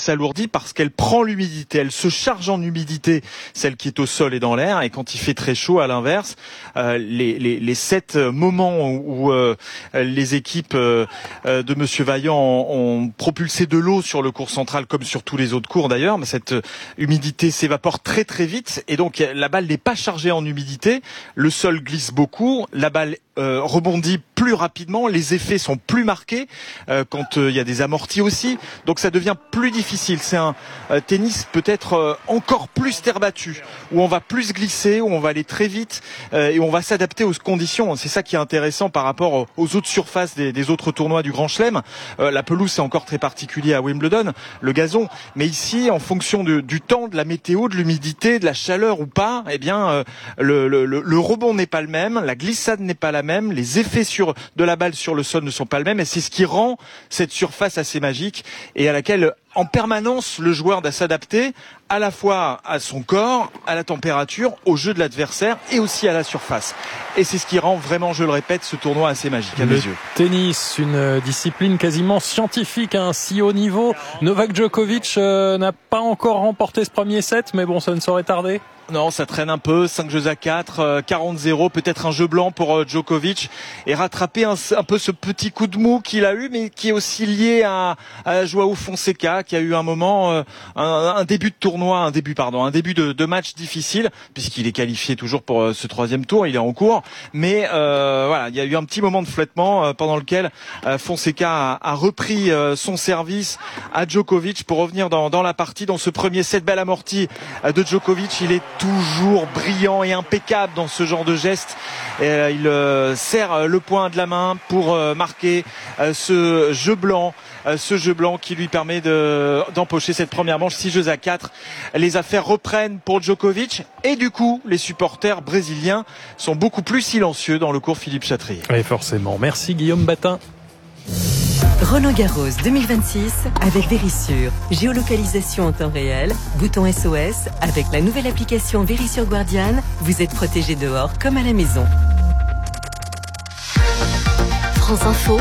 s'alourdit parce qu'elle prend l'humidité, elle se charge en humidité, celle qui est au sol et dans l'air. Et quand il fait très chaud, à l'inverse, les 7 moments où les équipes de Monsieur Vaillant ont propulsé de l'eau sur le court central, comme sur tous les autres cours d'ailleurs, mais cette humidité s'évapore très très vite et donc la balle n'est pas chargée en humidité, le sol glisse beaucoup, la balle rebondit plus rapidement, les effets sont plus marqués quand il y a des amortis aussi, donc ça devient plus difficile. C'est un tennis peut-être encore plus terre battue, où on va plus glisser, où on va aller très vite et où on va s'adapter aux conditions. C'est ça qui est intéressant par rapport aux autres surfaces des autres tournois du Grand Chelem. La pelouse, c'est encore très particulier à Wimbledon, le gazon, mais ici, en fonction du temps, de la météo, de l'humidité, de la chaleur ou pas, eh bien le rebond n'est pas le même, la glissade n'est pas la même, les effets de la balle sur le sol ne sont pas les mêmes, et c'est ce qui rend cette surface assez magique et à laquelle en permanence le joueur doit s'adapter à la fois à son corps, à la température, au jeu de l'adversaire et aussi à la surface. Et c'est ce qui rend vraiment, je le répète, ce tournoi assez magique à mes yeux. Tennis, une discipline quasiment scientifique à un si haut niveau. Novak Djokovic n'a pas encore remporté ce premier set, mais bon, ça ne saurait tarder. Non, ça traîne un peu, 5 jeux à 4, 40-0, peut-être un jeu blanc pour Djokovic, et rattraper un peu ce petit coup de mou qu'il a eu, mais qui est aussi lié à João Fonseca, qui a eu un moment, un début de match difficile, puisqu'il est qualifié toujours pour ce 3e tour, il est en cours, mais voilà, il y a eu un petit moment de flottement pendant lequel Fonseca a repris son service à Djokovic pour revenir dans la partie, dans ce premier set. Belle amorti de Djokovic, il est toujours brillant et impeccable dans ce genre de geste. Il serre le poing de la main pour marquer ce jeu blanc qui lui permet d'empocher cette première manche. 6 jeux à 4. Les affaires reprennent pour Djokovic et du coup les supporters brésiliens sont beaucoup plus silencieux dans le cours Philippe Chatrier. Et forcément. Merci Guillaume Batin. Roland-Garros 2026 avec Verisure. Géolocalisation en temps réel, bouton SOS. Avec la nouvelle application Verisure Guardian, vous êtes protégé dehors comme à la maison. France Info,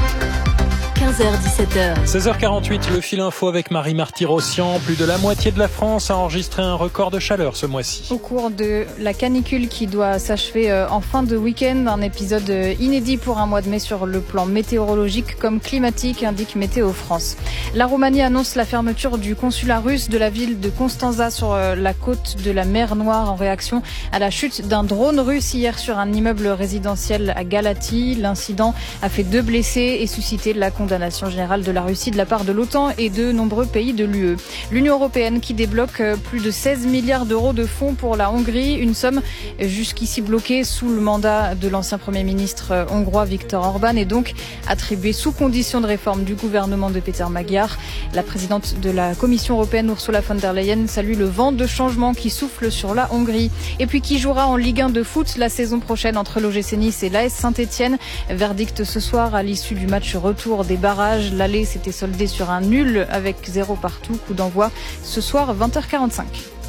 15h-17h. 16h48, le fil info avec Marie Marty-Rossian. Plus de la moitié de la France a enregistré un record de chaleur ce mois-ci. Au cours de la canicule qui doit s'achever en fin de week-end, un épisode inédit pour un mois de mai sur le plan météorologique comme climatique, indique Météo France. La Roumanie annonce la fermeture du consulat russe de la ville de Constanța sur la côte de la mer Noire en réaction à la chute d'un drone russe hier sur un immeuble résidentiel à Galatie. L'incident a fait 2 blessés et suscité la condamnation générale de la Russie de la part de l'OTAN et de nombreux pays de l'UE. L'Union européenne qui débloque plus de 16 milliards d'euros de fonds pour la Hongrie, une somme jusqu'ici bloquée sous le mandat de l'ancien Premier ministre hongrois Viktor Orban et donc attribuée sous condition de réforme du gouvernement de Peter Magyar. La présidente de la Commission européenne Ursula von der Leyen salue le vent de changement qui souffle sur la Hongrie. Et puis qui jouera en Ligue 1 de foot la saison prochaine entre l'OGC Nice et l'AS Saint-Etienne. Verdict ce soir à l'issue du match retour des barrages. L'aller s'était soldé sur un nul avec 0 partout. Coup d'envoi ce soir 20h45.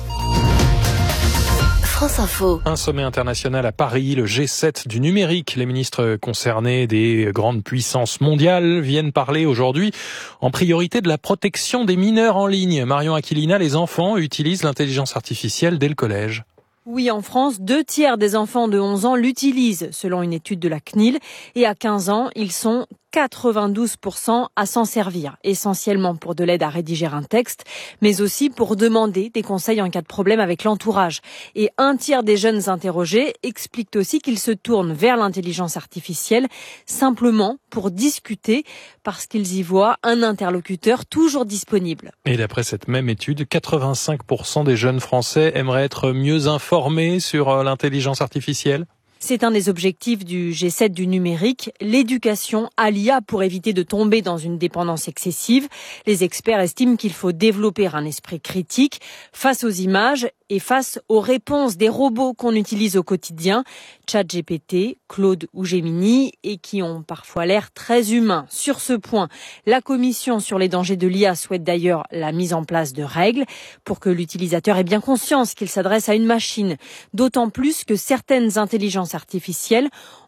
France Info. Un sommet international à Paris, le G7 du numérique. Les ministres concernés des grandes puissances mondiales viennent parler aujourd'hui en priorité de la protection des mineurs en ligne. Marion Aquilina, les enfants utilisent l'intelligence artificielle dès le collège. Oui, en France, 2/3 des enfants de 11 ans l'utilisent, selon une étude de la CNIL. Et à 15 ans, ils sont 92% à s'en servir, essentiellement pour de l'aide à rédiger un texte, mais aussi pour demander des conseils en cas de problème avec l'entourage. Et 1/3 des jeunes interrogés expliquent aussi qu'ils se tournent vers l'intelligence artificielle simplement pour discuter, parce qu'ils y voient un interlocuteur toujours disponible. Et d'après cette même étude, 85% des jeunes Français aimeraient être mieux informés sur l'intelligence artificielle. C'est un des objectifs du G7 du numérique, l'éducation à l'IA pour éviter de tomber dans une dépendance excessive. Les experts estiment qu'il faut développer un esprit critique face aux images et face aux réponses des robots qu'on utilise au quotidien, ChatGPT, Claude ou Gemini, et qui ont parfois l'air très humains. Sur ce point, la Commission sur les dangers de l'IA souhaite d'ailleurs la mise en place de règles pour que l'utilisateur ait bien conscience qu'il s'adresse à une machine. D'autant plus que certaines intelligences artificielles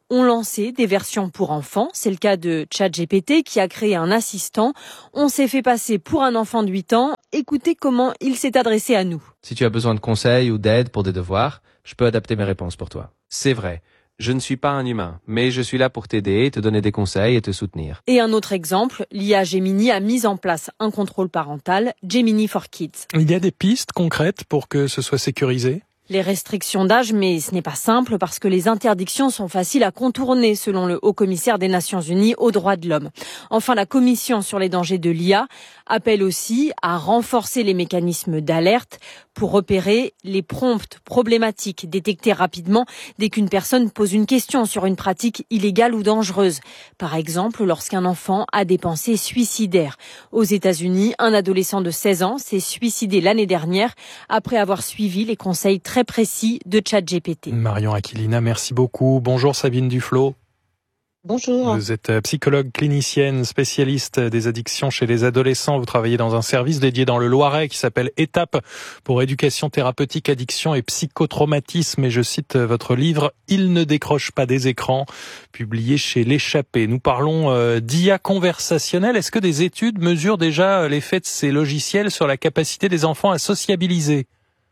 ont lancé des versions pour enfants. C'est le cas de ChatGPT qui a créé un assistant. On s'est fait passer pour un enfant de 8 ans. Écoutez comment il s'est adressé à nous. Si tu as besoin de conseils ou d'aide pour des devoirs, je peux adapter mes réponses pour toi. C'est vrai. Je ne suis pas un humain, mais je suis là pour t'aider, te donner des conseils et te soutenir. Et un autre exemple, l'IA Gemini a mis en place un contrôle parental, Gemini for Kids. Il y a des pistes concrètes pour que ce soit sécurisé ? Les restrictions d'âge, mais ce n'est pas simple parce que les interdictions sont faciles à contourner selon le haut-commissaire des Nations Unies aux droits de l'homme. Enfin, la Commission sur les dangers de l'IA appelle aussi à renforcer les mécanismes d'alerte pour repérer les prompts problématiques détectés rapidement dès qu'une personne pose une question sur une pratique illégale ou dangereuse. Par exemple, lorsqu'un enfant a des pensées suicidaires. Aux États-Unis, un adolescent de 16 ans s'est suicidé l'année dernière après avoir suivi les conseils très précis de ChatGPT. Marion Aquilina, merci beaucoup. Bonjour Sabine Duflot. Bonjour. Vous êtes psychologue clinicienne, spécialiste des addictions chez les adolescents. Vous travaillez dans un service dédié dans le Loiret qui s'appelle Étape pour éducation thérapeutique, addiction et psychotraumatisme. Et je cite votre livre « Ils ne décrochent pas des écrans », publié chez L'Échappée. Nous parlons d'IA conversationnelle. Est-ce que des études mesurent déjà l'effet de ces logiciels sur la capacité des enfants à sociabiliser ?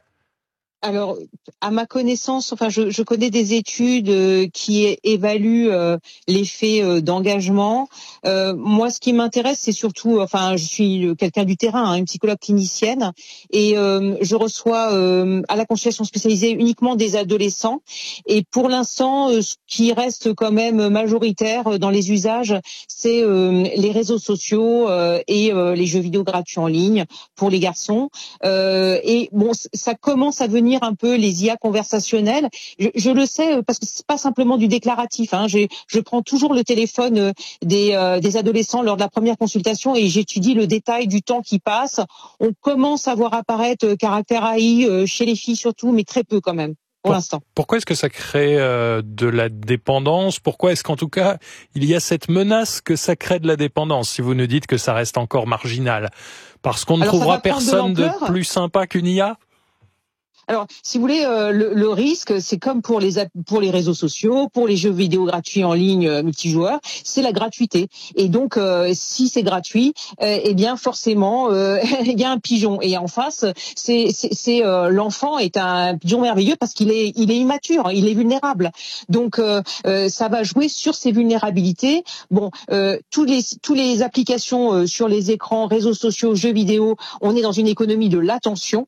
Alors, à ma connaissance, je connais des études qui évaluent l'effet d'engagement. Moi, ce qui m'intéresse, c'est surtout, je suis quelqu'un du terrain, une psychologue clinicienne, et je reçois à la consultation spécialisée uniquement des adolescents. Et pour l'instant, ce qui reste quand même majoritaire dans les usages, c'est les réseaux sociaux et les jeux vidéo gratuits en ligne pour les garçons. Et bon, ça commence à venir un peu les IA conversationnelles. Je le sais parce que c'est pas simplement du déclaratif. Je prends toujours le téléphone des adolescents lors de la première consultation et j'étudie le détail du temps qui passe. On commence à voir apparaître caractère AI chez les filles surtout, mais très peu quand même. Pour l'instant. Pourquoi est-ce que ça crée de la dépendance ? Pourquoi est-ce qu'en tout cas, il y a cette menace que ça crée de la dépendance, si vous nous dites que ça reste encore marginal ? Parce qu'on ne trouvera personne de plus sympa qu'une IA ? Alors, si vous voulez, le risque, c'est comme pour les réseaux sociaux, pour les jeux vidéo gratuits en ligne multijoueurs, c'est la gratuité. Et donc, si c'est gratuit, eh bien forcément, il y a un pigeon. Et en face, c'est l'enfant est un pigeon merveilleux parce qu'il est immature, il est vulnérable. Donc, ça va jouer sur ses vulnérabilités. Bon, tous les applications sur les écrans, réseaux sociaux, jeux vidéo, on est dans une économie de l'attention,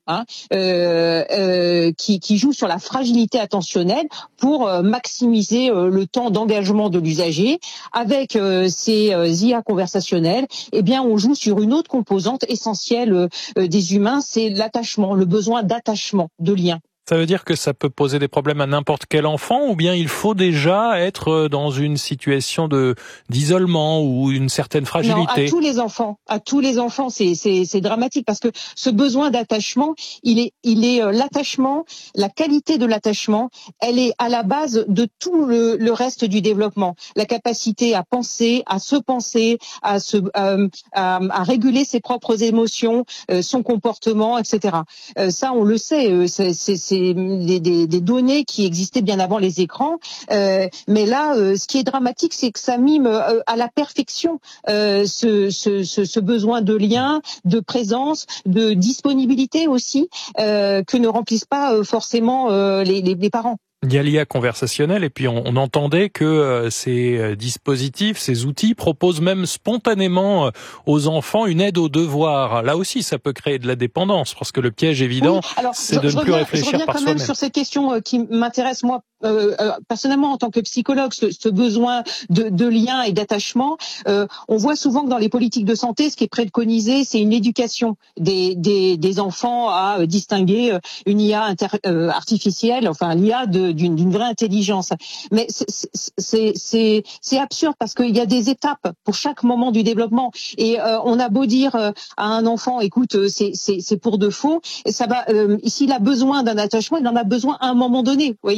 qui joue sur la fragilité attentionnelle pour maximiser le temps d'engagement de l'usager. Avec ces IA conversationnelles, eh bien, on joue sur une autre composante essentielle des humains, c'est l'attachement, le besoin d'attachement, de lien. Ça veut dire que ça peut poser des problèmes à n'importe quel enfant, ou bien il faut déjà être dans une situation d'isolement ou une certaine fragilité? Non, à tous les enfants, c'est dramatique parce que ce besoin d'attachement, il est l'attachement, la qualité de l'attachement, elle est à la base de tout le reste du développement. La capacité à penser, à réguler ses propres émotions, son comportement, etc. Ça, on le sait, c'est des données qui existaient bien avant les écrans, mais là, ce qui est dramatique, c'est que ça mime à la perfection ce besoin de lien, de présence, de disponibilité aussi, que ne remplissent pas forcément les parents. Il y a l'IA conversationnelle et puis on entendait que ces dispositifs, ces outils proposent même spontanément aux enfants une aide aux devoirs. Là aussi, ça peut créer de la dépendance parce que le piège évident, c'est de ne plus réfléchir par soi-même. Je reviens quand même sur cette question qui m'intéresse moi personnellement en tant que psychologue, ce besoin de lien et d'attachement. On voit souvent que dans les politiques de santé, ce qui est préconisé, c'est une éducation des enfants à distinguer une IA artificielle, enfin l'IA d'une vraie intelligence. Mais c'est absurde parce qu'il y a des étapes pour chaque moment du développement et on a beau dire à un enfant, écoute, c'est pour de faux, et ça va. S'il a besoin d'un attachement, il en a besoin à un moment donné. Vous voyez, c'est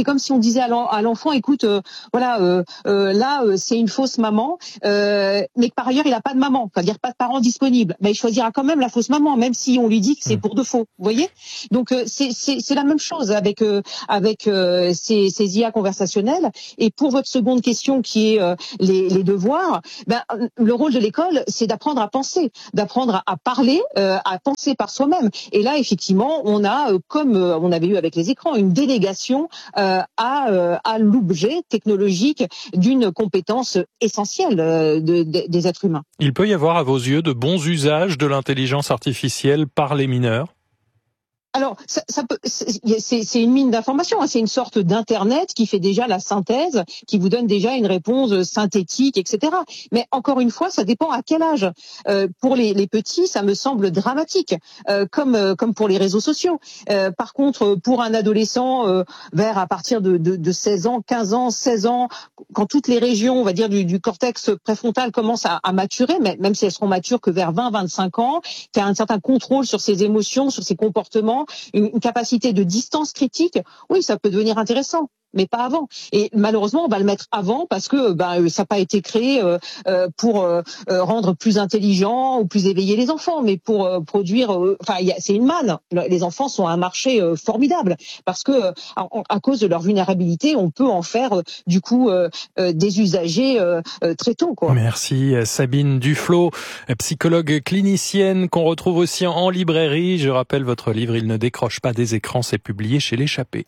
comme si on disait à l'enfant, écoute, là, c'est une fausse maman, mais que par ailleurs, il n'a pas de maman, c'est-à-dire pas de parents disponibles. Mais il choisira quand même la fausse maman, même si on lui dit que c'est pour de faux. Vous voyez ? Donc, c'est la même chose avec ces IA conversationnelles. Et pour votre seconde question, qui est les devoirs, le rôle de l'école, c'est d'apprendre à penser, d'apprendre à parler, à penser par soi-même. Et là, effectivement, on a, comme on avait eu avec les écrans, une délégation à l'objet technologique d'une compétence essentielle des êtres humains. Il peut y avoir, à vos yeux, de bons usages de l'intelligence artificielle par les mineurs ? Alors, c'est une mine d'informations, c'est une sorte d'internet qui fait déjà la synthèse, qui vous donne déjà une réponse synthétique, etc. Mais encore une fois, ça dépend à quel âge. Pour les petits, ça me semble dramatique, comme pour les réseaux sociaux. Par contre, pour un adolescent, à partir de 16 ans, 15 ans, 16 ans, quand toutes les régions, on va dire, du cortex préfrontal commencent à maturer, même si elles seront matures que vers 20-25 ans, qui a un certain contrôle sur ses émotions, sur ses comportements, une capacité de distance critique, oui, ça peut devenir intéressant, mais pas avant. Et malheureusement, on va le mettre avant parce que ça n'a pas été créé pour rendre plus intelligents ou plus éveillés les enfants, mais pour produire. C'est une manne. Les enfants sont un marché formidable parce que à cause de leur vulnérabilité, on peut en faire des usagers très tôt, quoi. Merci Sabine Duflot, psychologue clinicienne qu'on retrouve aussi en librairie. Je rappelle votre livre « Il ne décroche pas des écrans », c'est publié chez l'Échappée.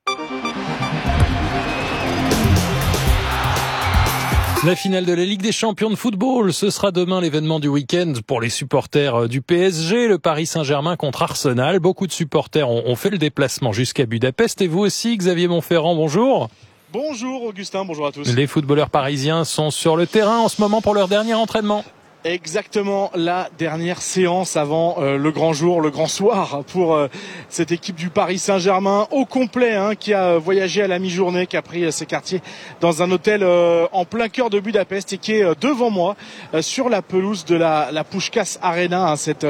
La finale de la Ligue des Champions de football, ce sera demain l'événement du week-end pour les supporters du PSG, le Paris Saint-Germain contre Arsenal. Beaucoup de supporters ont fait le déplacement jusqu'à Budapest et vous aussi, Xavier Montferrand, bonjour. Bonjour Augustin, bonjour à tous. Les footballeurs parisiens sont sur le terrain en ce moment pour leur dernier entraînement. Exactement, la dernière séance avant le grand jour, le grand soir pour cette équipe du Paris Saint-Germain au complet, qui a voyagé à la mi-journée, qui a pris ses quartiers dans un hôtel en plein cœur de Budapest et qui est devant moi sur la pelouse de la Puskás Arena, cette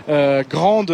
grande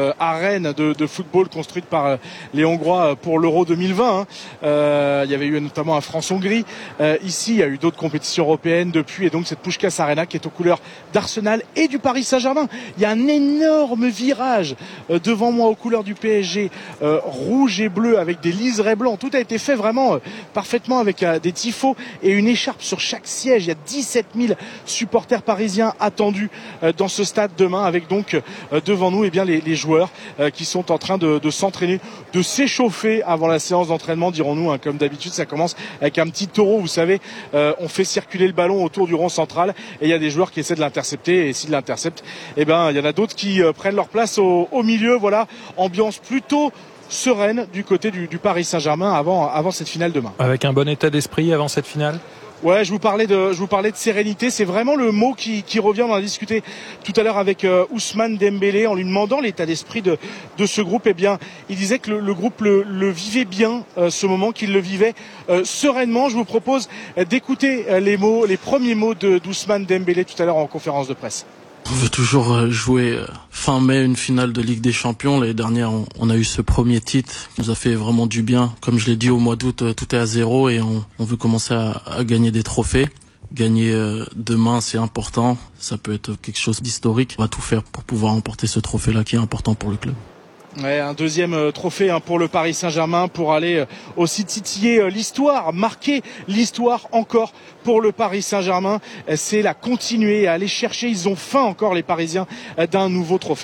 arène de football construite par les Hongrois pour l'Euro 2020. Il y avait eu notamment un France-Hongrie. Ici, il y a eu d'autres compétitions européennes depuis, et donc cette Puskás Arena qui est aux couleurs d'Arsenal et du Paris Saint-Germain. Il y a un énorme virage devant moi aux couleurs du PSG, rouge et bleu avec des liserés blancs. Tout a été fait vraiment parfaitement avec des tifos et une écharpe sur chaque siège. Il y a 17 000 supporters parisiens attendus dans ce stade demain, avec donc devant nous les joueurs qui sont en train de s'entraîner, de s'échauffer avant la séance d'entraînement, dirons-nous. Comme d'habitude, ça commence avec un petit taureau, vous savez, on fait circuler le ballon autour du rond central et il y a des joueurs qui essaient de l'intercepter, et s'ils l'interceptent, il y en a d'autres qui prennent leur place au milieu. Voilà, ambiance plutôt sereine du côté du Paris Saint-Germain avant cette finale demain. Avec un bon état d'esprit avant cette finale ? Ouais, je vous parlais de sérénité. C'est vraiment le mot qui revient. On en a discuté tout à l'heure avec Ousmane Dembélé en lui demandant l'état d'esprit de ce groupe. Il disait que le groupe le vivait bien, ce moment, qu'il le vivait sereinement. Je vous propose d'écouter les premiers mots d'Ousmane Dembélé tout à l'heure en conférence de presse. On veut toujours jouer fin mai une finale de Ligue des Champions. L'année dernière, on a eu ce premier titre qui nous a fait vraiment du bien. Comme je l'ai dit, au mois d'août, tout est à zéro et on veut commencer à gagner des trophées. Gagner demain, c'est important. Ça peut être quelque chose d'historique. On va tout faire pour pouvoir remporter ce trophée-là qui est important pour le club. Ouais, un deuxième trophée pour le Paris Saint-Germain pour aller aussi titiller l'histoire, marquer l'histoire encore pour le Paris Saint-Germain. C'est la continuer à aller chercher. Ils ont faim encore, les Parisiens, d'un nouveau trophée.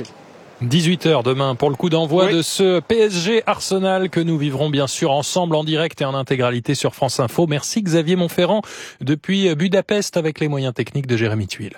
18h demain pour le coup d'envoi de ce PSG Arsenal que nous vivrons bien sûr ensemble en direct et en intégralité sur France Info. Merci Xavier Montferrand depuis Budapest avec les moyens techniques de Jérémy Tuile.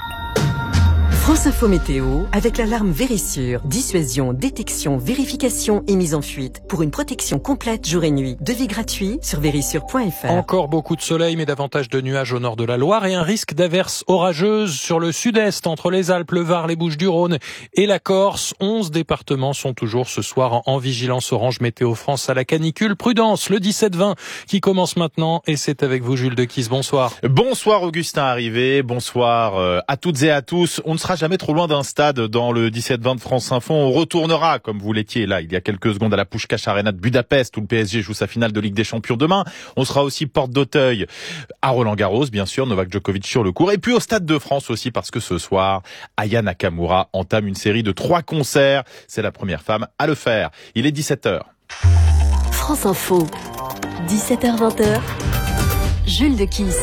France Info Météo, avec l'alarme Vérissure. Dissuasion, détection, vérification et mise en fuite. Pour une protection complète jour et nuit. Devis gratuit sur vérissure.fr. Encore beaucoup de soleil, mais davantage de nuages au nord de la Loire et un risque d'averses orageuses sur le sud-est, entre les Alpes, le Var, les Bouches-du-Rhône et la Corse. 11 départements sont toujours ce soir en vigilance orange Météo France à la canicule. Prudence, le 17-20 qui commence maintenant. Et c'est avec vous, Jules Dequisse. Bonsoir. Bonsoir, Augustin Arrivé. Bonsoir à toutes et à tous. On ne sera sera jamais trop loin d'un stade dans le 17-20 de France Info. On retournera, comme vous l'étiez là il y a quelques secondes, à la Puskás Arena de Budapest où le PSG joue sa finale de Ligue des Champions demain. On sera aussi porte d'Auteuil à Roland-Garros, bien sûr, Novak Djokovic sur le court. Et puis au Stade de France aussi, parce que ce soir, Aya Nakamura entame une série de 3 concerts. C'est la première femme à le faire. Il est 17h. France Info, 17h-20h, Jules de Kiss.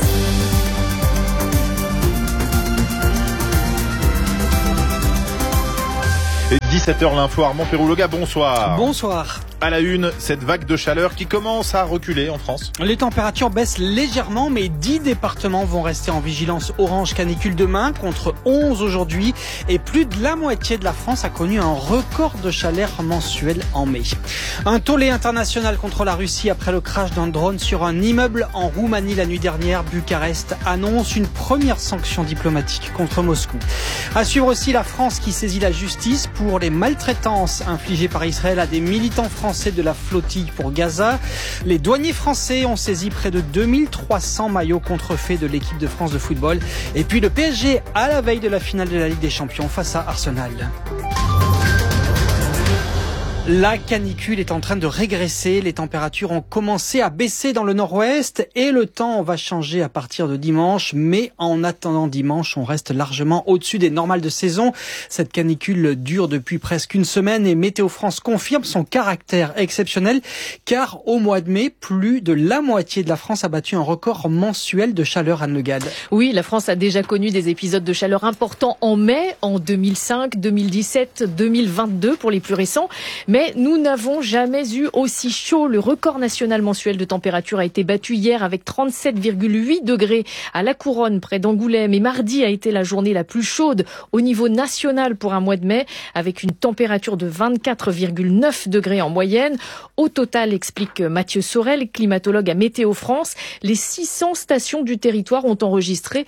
17h l'info, Armand Pérouloga, bonsoir. Bonsoir. À la une, cette vague de chaleur qui commence à reculer en France. Les températures baissent légèrement, mais 10 départements vont rester en vigilance orange canicule demain, contre 11 aujourd'hui. Et plus de la moitié de la France a connu un record de chaleur mensuel en mai. Un tollé international contre la Russie après le crash d'un drone sur un immeuble en Roumanie la nuit dernière. Bucarest annonce une première sanction diplomatique contre Moscou. À suivre aussi la France qui saisit la justice pour les maltraitances infligées par Israël à des militants français de la flottille pour Gaza. Les douaniers français ont saisi près de 2300 maillots contrefaits de l'équipe de France de football. Et puis le PSG à la veille de la finale de la Ligue des Champions face à Arsenal. La canicule est en train de régresser, les températures ont commencé à baisser dans le nord-ouest et le temps va changer à partir de dimanche, mais en attendant dimanche, on reste largement au-dessus des normales de saison. Cette canicule dure depuis presque une semaine et Météo France confirme son caractère exceptionnel car au mois de mai, plus de la moitié de la France a battu un record mensuel de chaleur, Anne Le Gall. Oui, la France a déjà connu des épisodes de chaleur importants en mai, en 2005, 2017, 2022 pour les plus récents. Mais nous n'avons jamais eu aussi chaud. Le record national mensuel de température a été battu hier avec 37,8 degrés à La Couronne, près d'Angoulême. Et mardi a été la journée la plus chaude au niveau national pour un mois de mai, avec une température de 24,9 degrés en moyenne. Au total, explique Mathieu Sorel, climatologue à Météo France, les 600 stations du territoire ont enregistré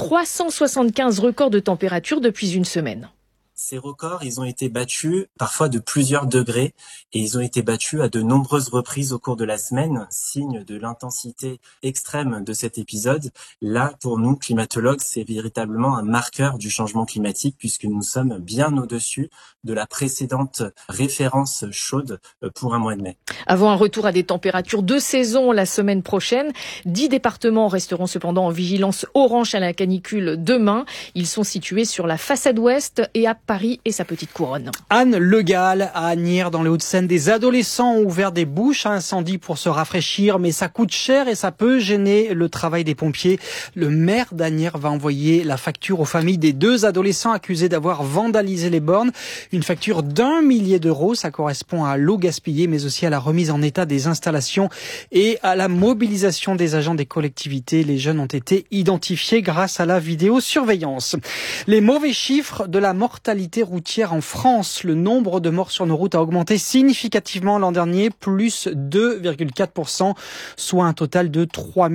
375 records de température depuis une semaine. Ces records, ils ont été battus parfois de plusieurs degrés et ils ont été battus à de nombreuses reprises au cours de la semaine, signe de l'intensité extrême de cet épisode. Là, pour nous, climatologues, c'est véritablement un marqueur du changement climatique puisque nous sommes bien au-dessus de la précédente référence chaude pour un mois de mai. Avant un retour à des températures de saison la semaine prochaine, 10 départements resteront cependant en vigilance orange à la canicule demain. Ils sont situés sur la façade ouest et à Paris et sa petite couronne. Anne Le Gall, à Asnières, dans les Hauts-de-Seine, des adolescents ont ouvert des bouches à incendie pour se rafraîchir, mais ça coûte cher et ça peut gêner le travail des pompiers. Le maire d'Asnières va envoyer la facture aux familles des 2 adolescents accusés d'avoir vandalisé les bornes. Une facture d'1 millier d'euros, ça correspond à l'eau gaspillée, mais aussi à la remise en état des installations et à la mobilisation des agents des collectivités. Les jeunes ont été identifiés grâce à la vidéosurveillance. Les mauvais chiffres de la mortalité routière en France. Le nombre de morts sur nos routes a augmenté significativement l'an dernier, plus 2,4%, soit un total de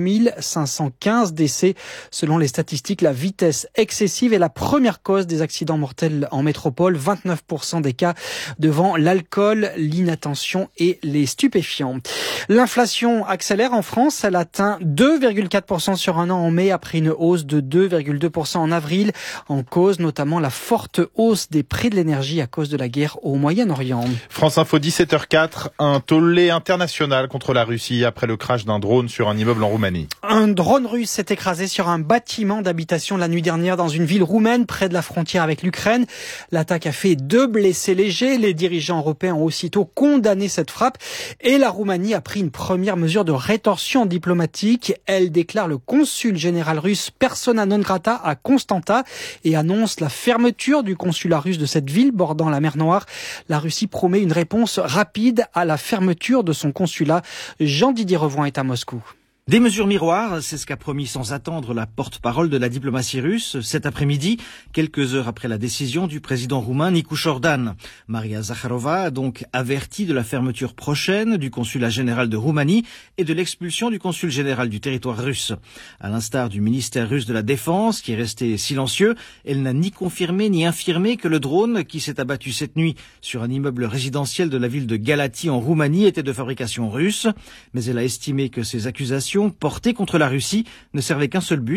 3515 décès. Selon les statistiques, la vitesse excessive est la première cause des accidents mortels en métropole, 29% des cas devant l'alcool, l'inattention et les stupéfiants. L'inflation accélère en France, elle atteint 2,4% sur un an en mai après une hausse de 2,2% en avril, en cause notamment la forte hausse des prix de l'énergie à cause de la guerre au Moyen-Orient. France Info 17h04, un tollé international contre la Russie après le crash d'un drone sur un immeuble en Roumanie. Un drone russe s'est écrasé sur un bâtiment d'habitation la nuit dernière dans une ville roumaine près de la frontière avec l'Ukraine. L'attaque a fait 2 blessés légers. Les dirigeants européens ont aussitôt condamné cette frappe et la Roumanie a pris une première mesure de rétorsion diplomatique. Elle déclare le consul général russe persona non grata à Constanta et annonce la fermeture du consulat russe de cette ville bordant la mer Noire. La Russie promet une réponse rapide à la fermeture de son consulat. Jean-Didier Revoin est à Moscou. Des mesures miroirs, c'est ce qu'a promis sans attendre la porte-parole de la diplomatie russe cet après-midi, quelques heures après la décision du président roumain Nicu Jordan. Maria Zakharova a donc averti de la fermeture prochaine du consulat général de Roumanie et de l'expulsion du consul général du territoire russe. À l'instar du ministère russe de la Défense, qui est resté silencieux, elle n'a ni confirmé ni infirmé que le drone qui s'est abattu cette nuit sur un immeuble résidentiel de la ville de Galati en Roumanie était de fabrication russe, mais elle a estimé que ces accusations portées contre la Russie ne servaient qu'un seul but,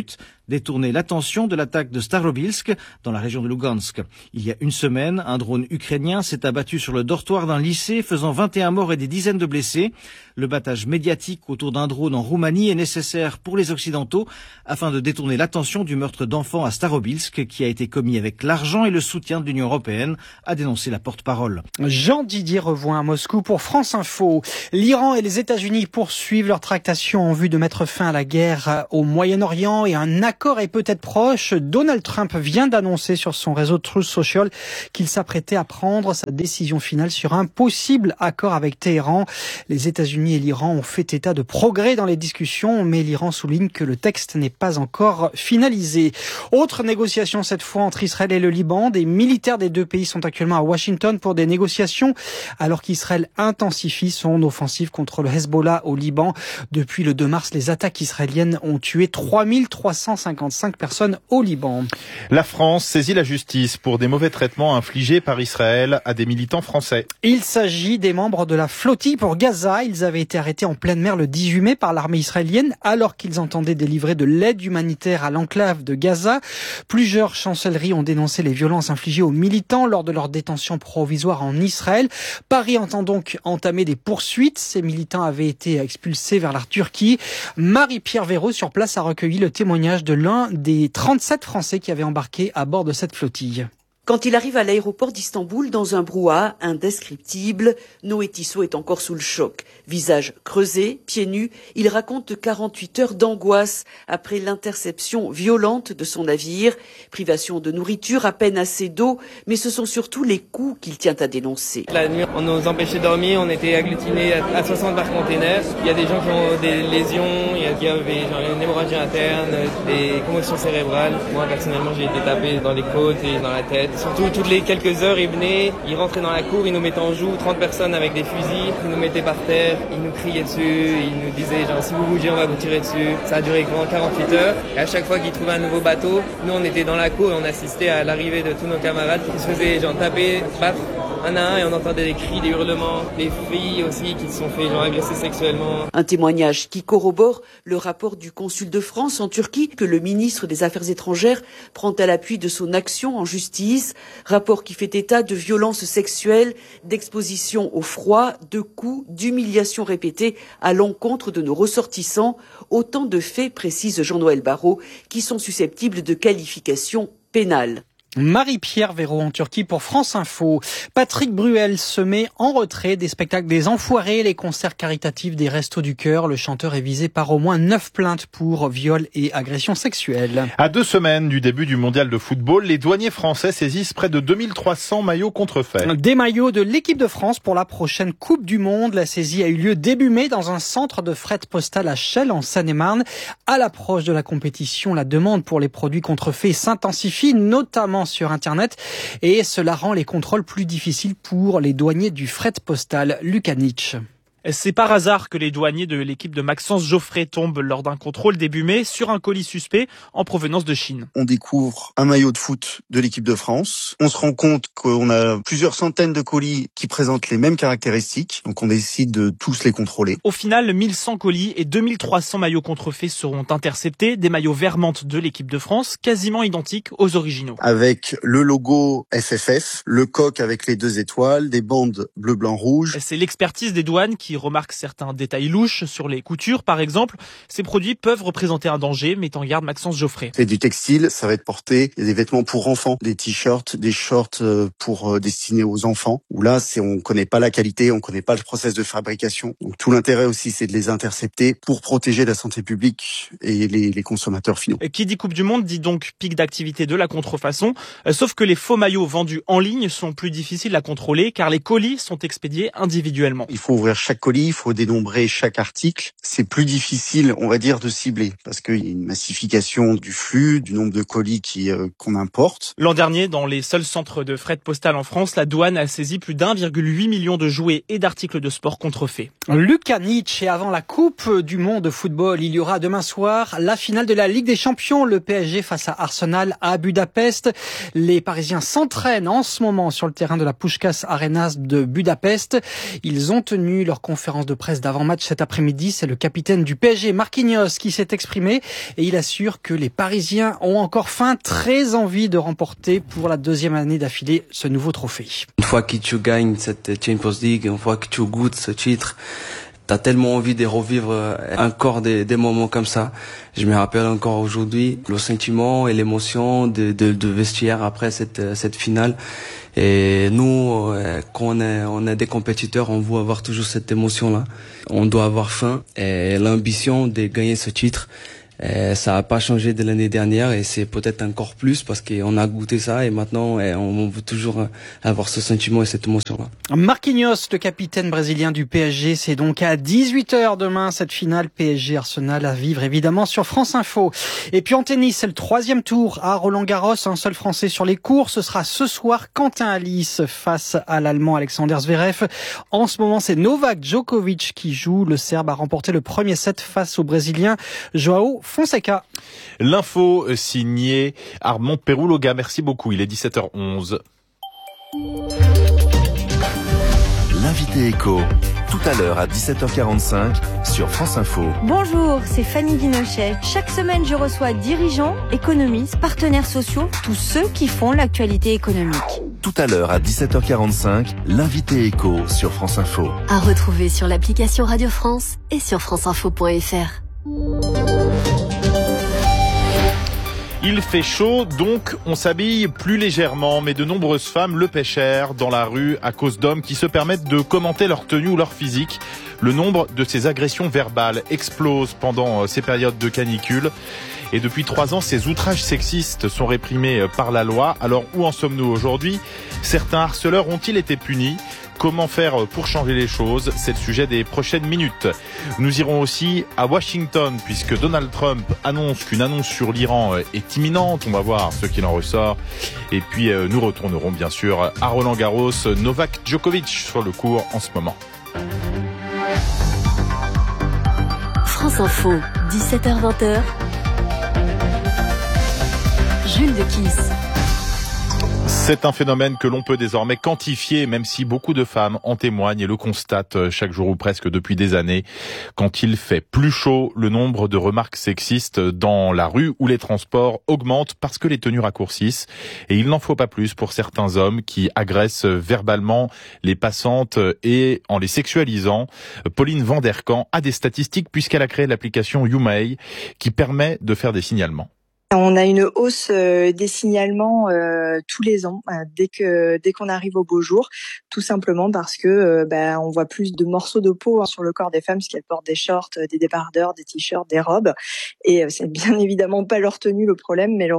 détourner l'attention de l'attaque de Starobilsk dans la région de Lugansk. Il y a une semaine, un drone ukrainien s'est abattu sur le dortoir d'un lycée, faisant 21 morts et des dizaines de blessés. Le battage médiatique autour d'un drone en Roumanie est nécessaire pour les Occidentaux afin de détourner l'attention du meurtre d'enfants à Starobilsk qui a été commis avec l'argent et le soutien de l'Union européenne, a dénoncé la porte-parole. Jean Didier rejoint à Moscou pour France Info. L'Iran et les États-Unis poursuivent leurs tractations en vue de mettre fin à la guerre au Moyen-Orient et un accord est peut-être proche. Donald Trump vient d'annoncer sur son réseau Truth Social qu'il s'apprêtait à prendre sa décision finale sur un possible accord avec Téhéran. Les États-Unis et l'Iran ont fait état de progrès dans les discussions, mais l'Iran souligne que le texte n'est pas encore finalisé. Autre négociation cette fois entre Israël et le Liban. Des militaires des deux pays sont actuellement à Washington pour des négociations, alors qu'Israël intensifie son offensive contre le Hezbollah au Liban. Depuis le 2 mars, les attaques israéliennes ont tué 3355 personnes au Liban. La France saisit la justice pour des mauvais traitements infligés par Israël à des militants français. Il s'agit des membres de la flottille pour Gaza. Ils avaient été arrêtés en pleine mer le 18 mai par l'armée israélienne alors qu'ils entendaient délivrer de l'aide humanitaire à l'enclave de Gaza. Plusieurs chancelleries ont dénoncé les violences infligées aux militants lors de leur détention provisoire en Israël. Paris entend donc entamer des poursuites. Ces militants avaient été expulsés vers la Turquie. Marie-Pierre Véraud, sur place, a recueilli le témoignage de l'un des 37 Français qui avaient embarqué à bord de cette flottille. Quand il arrive à l'aéroport d'Istanbul dans un brouhaha indescriptible, Noé Tissot est encore sous le choc. Visage creusé, pieds nus, il raconte 48 heures d'angoisse après l'interception violente de son navire. Privation de nourriture, à peine assez d'eau, mais ce sont surtout les coups qu'il tient à dénoncer. La nuit, on nous empêchait de dormir, on était agglutinés à 60 barres containers. Il y a des gens qui ont des lésions, il y avait une hémorragie interne, des commotions cérébrales. Moi, personnellement, j'ai été tapé dans les côtes et dans la tête. Surtout, toutes les quelques heures, ils venaient, ils rentraient dans la cour, ils nous mettaient en joue, 30 personnes avec des fusils, ils nous mettaient par terre, ils nous criaient dessus, ils nous disaient genre si vous bougez, on va vous tirer dessus. Ça a duré pendant 48 heures. Et à chaque fois qu'ils trouvaient un nouveau bateau, nous on était dans la cour et on assistait à l'arrivée de tous nos camarades qui se faisaient genre taper, battre un à un, et on entendait des cris, des hurlements, des filles aussi qui se sont fait genre agresser sexuellement. Un témoignage qui corrobore le rapport du consul de France en Turquie que le ministre des Affaires étrangères prend à l'appui de son action en justice. Rapport qui fait état de violences sexuelles, d'exposition au froid, de coups, d'humiliations répétées à l'encontre de nos ressortissants. Autant de faits, précise Jean-Noël Barrot, qui sont susceptibles de qualification pénale. Marie-Pierre Véraud en Turquie pour France Info. Patrick Bruel se met en retrait des spectacles des Enfoirés, les concerts caritatifs des Restos du Cœur. Le chanteur est visé par au moins 9 plaintes pour viol et agression sexuelle. À 2 semaines du début du mondial de football, les douaniers français saisissent près de 2300 maillots contrefaits. Des maillots de l'équipe de France pour la prochaine Coupe du Monde. La saisie a eu lieu début mai dans un centre de fret postal à Chelles en Seine-et-Marne. À l'approche de la compétition, la demande pour les produits contrefaits s'intensifie, notamment sur Internet, et cela rend les contrôles plus difficiles pour les douaniers du fret postal. Lucas Nietzsche. C'est par hasard que les douaniers de l'équipe de Maxence Geoffrey tombent lors d'un contrôle début mai sur un colis suspect en provenance de Chine. On découvre un maillot de foot de l'équipe de France. On se rend compte qu'on a plusieurs centaines de colis qui présentent les mêmes caractéristiques. Donc on décide de tous les contrôler. Au final, 1100 colis et 2300 maillots contrefaits seront interceptés. Des maillots Vermante de l'équipe de France, quasiment identiques aux originaux. Avec le logo FFF, le coq avec les 2 étoiles, des bandes bleu, blanc, rouge. C'est l'expertise des douanes qui remarque certains détails louches sur les coutures, par exemple. Ces produits peuvent représenter un danger, met en garde Maxence Geoffrey. C'est du textile, ça va être porté. Il y a des vêtements pour enfants, des t-shirts, des shorts pour destinés aux enfants. Où là, on connaît pas la qualité, on connaît pas le process de fabrication. Donc tout l'intérêt aussi, c'est de les intercepter pour protéger la santé publique et les consommateurs finaux. Et qui dit Coupe du Monde dit donc pic d'activité de la contrefaçon. Sauf que les faux maillots vendus en ligne sont plus difficiles à contrôler car les colis sont expédiés individuellement. Il faut ouvrir chaque colis, il faut dénombrer chaque article. C'est plus difficile, on va dire, de cibler parce qu'il y a une massification du flux, du nombre de colis qu'on importe. L'an dernier, dans les seuls centres de fret postal en France, la douane a saisi plus d'1,8 million de jouets et d'articles de sport contrefaits. Lucas Nietzsche, et avant la Coupe du Monde de football, il y aura demain soir la finale de la Ligue des Champions, le PSG face à Arsenal à Budapest. Les Parisiens s'entraînent en ce moment sur le terrain de la Puskás Arenas de Budapest. Ils ont tenu leur conférence conférence de presse d'avant-match cet après-midi. C'est le capitaine du PSG, Marquinhos, qui s'est exprimé et il assure que les Parisiens ont encore faim, très envie de remporter pour la deuxième année d'affilée ce nouveau trophée. Une fois que tu gagnes cette Champions League, une fois que tu goûtes ce titre, t'as tellement envie de revivre encore des moments comme ça. Je me rappelle encore aujourd'hui le sentiment et l'émotion de vestiaire après cette finale. Et nous, quand on est des compétiteurs, on veut avoir toujours cette émotion-là. On doit avoir faim et l'ambition de gagner ce titre. Ça n'a pas changé de l'année dernière et c'est peut-être encore plus parce qu'on a goûté ça et maintenant on veut toujours avoir ce sentiment et cette émotion-là. Marquinhos, le capitaine brésilien du PSG, c'est donc à 18h demain cette finale PSG-Arsenal à vivre évidemment sur France Info. Et puis en tennis, c'est le 3e tour à Roland-Garros, un seul Français sur les cours. Ce sera ce soir Quentin Halys face à l'Allemand Alexander Zverev. En ce moment, c'est Novak Djokovic qui joue. Le Serbe a remporté le premier set face au Brésilien Joao Fonseca. L'info signée Armand Perrouloga. Merci beaucoup. Il est 17h11. L'invité éco, tout à l'heure à 17h45 sur France Info. Bonjour, c'est Fanny Guinochet. Chaque semaine, je reçois dirigeants, économistes, partenaires sociaux, tous ceux qui font l'actualité économique. Tout à l'heure à 17h45, l'invité éco sur France Info. À retrouver sur l'application Radio France et sur franceinfo.fr. Il fait chaud, donc on s'habille plus légèrement, mais de nombreuses femmes le pêchèrent dans la rue à cause d'hommes qui se permettent de commenter leur tenue ou leur physique. Le nombre de ces agressions verbales explose pendant ces périodes de canicule. Et depuis 3 ans, ces outrages sexistes sont réprimés par la loi. Alors où en sommes-nous aujourd'hui ? Certains harceleurs ont-ils été punis ? Comment faire pour changer les choses ? C'est le sujet des prochaines minutes. Nous irons aussi à Washington puisque Donald Trump annonce qu'une annonce sur l'Iran est imminente. On va voir ce qu'il en ressort. Et puis nous retournerons bien sûr à Roland-Garros. Novak Djokovic sur le court en ce moment. France Info, 17h-20h. Jules de Kiss. C'est un phénomène que l'on peut désormais quantifier, même si beaucoup de femmes en témoignent et le constatent chaque jour ou presque depuis des années. Quand il fait plus chaud, le nombre de remarques sexistes dans la rue ou les transports augmente parce que les tenues raccourcissent. Et il n'en faut pas plus pour certains hommes qui agressent verbalement les passantes et en les sexualisant. Pauline Vanderkamp a des statistiques puisqu'elle a créé l'application YouMay qui permet de faire des signalements. On a une hausse des signalements tous les ans dès qu'on arrive au beau jour, tout simplement parce que on voit plus de morceaux de peau sur le corps des femmes parce qu'elles portent des shorts, des débardeurs, des t-shirts, des robes et c'est bien évidemment pas leur tenue le problème mais le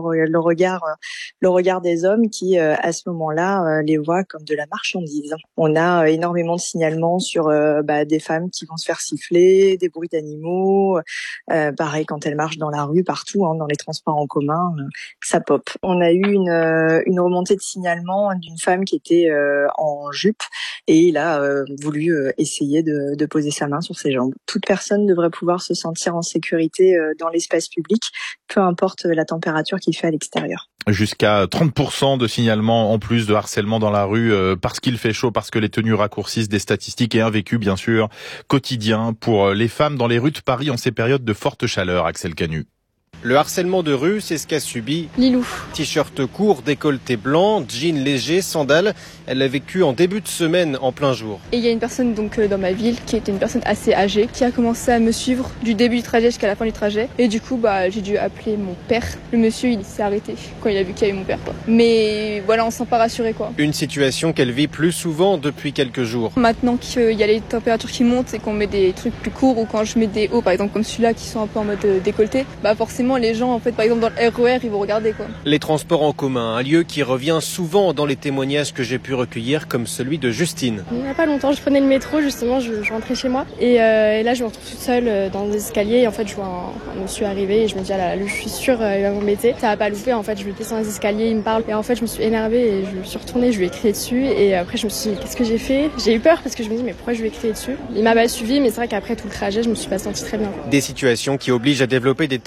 regard des hommes qui à ce moment-là les voient comme de la marchandise. On a énormément de signalements sur des femmes qui vont se faire siffler, des bruits d'animaux, pareil quand elles marchent dans la rue partout dans les transports en commun, ça pop. On a eu une remontée de signalement d'une femme qui était en jupe et il a voulu essayer de poser sa main sur ses jambes. Toute personne devrait pouvoir se sentir en sécurité dans l'espace public, peu importe la température qu'il fait à l'extérieur. Jusqu'à 30% de signalements en plus de harcèlement dans la rue parce qu'il fait chaud, parce que les tenues raccourcissent, des statistiques et un vécu bien sûr quotidien pour les femmes dans les rues de Paris en ces périodes de forte chaleur. Axel Canu. Le harcèlement de rue, c'est ce qu'a subi Lilou. T-shirt court, décolleté blanc, jean léger, sandales. Elle l'a vécu en début de semaine, en plein jour. Et il y a une personne dans ma ville qui était une personne assez âgée qui a commencé à me suivre du début du trajet jusqu'à la fin du trajet. Et du coup, j'ai dû appeler mon père. Le monsieur, il s'est arrêté quand il a vu qu'il y avait mon père. Mais voilà, on s'en pas rassuré quoi. Une situation qu'elle vit plus souvent depuis quelques jours. Maintenant qu'il y a les températures qui montent et qu'on met des trucs plus courts ou quand je mets des hauts, par exemple comme celui-là, qui sont un peu en mode décolleté, forcément les gens, en fait, par exemple dans le RER, ils vont regarder quoi. Les transports en commun, un lieu qui revient souvent dans les témoignages que j'ai pu recueillir, comme celui de Justine. Il n'y a pas longtemps, je prenais le métro, justement, je rentrais chez moi. Et là, je me retrouve toute seule dans des escaliers. Et en fait, je vois un monsieur arriver et je me dis, ah là, lui, je suis sûre, il va m'embêter. Ça va pas louper, en fait, je lui descends les escaliers, il me parle. Et en fait, je me suis énervée et je me suis retournée, je lui ai crié dessus. Et après, je me suis dit, mais qu'est-ce que j'ai fait ? J'ai eu peur parce que je me dis, mais pourquoi je lui ai crié dessus ? Il m'a pas suivi, mais c'est vrai qu'après tout le trajet, je me suis pas sentie très bien. Des situations qui obligent à développer des techniques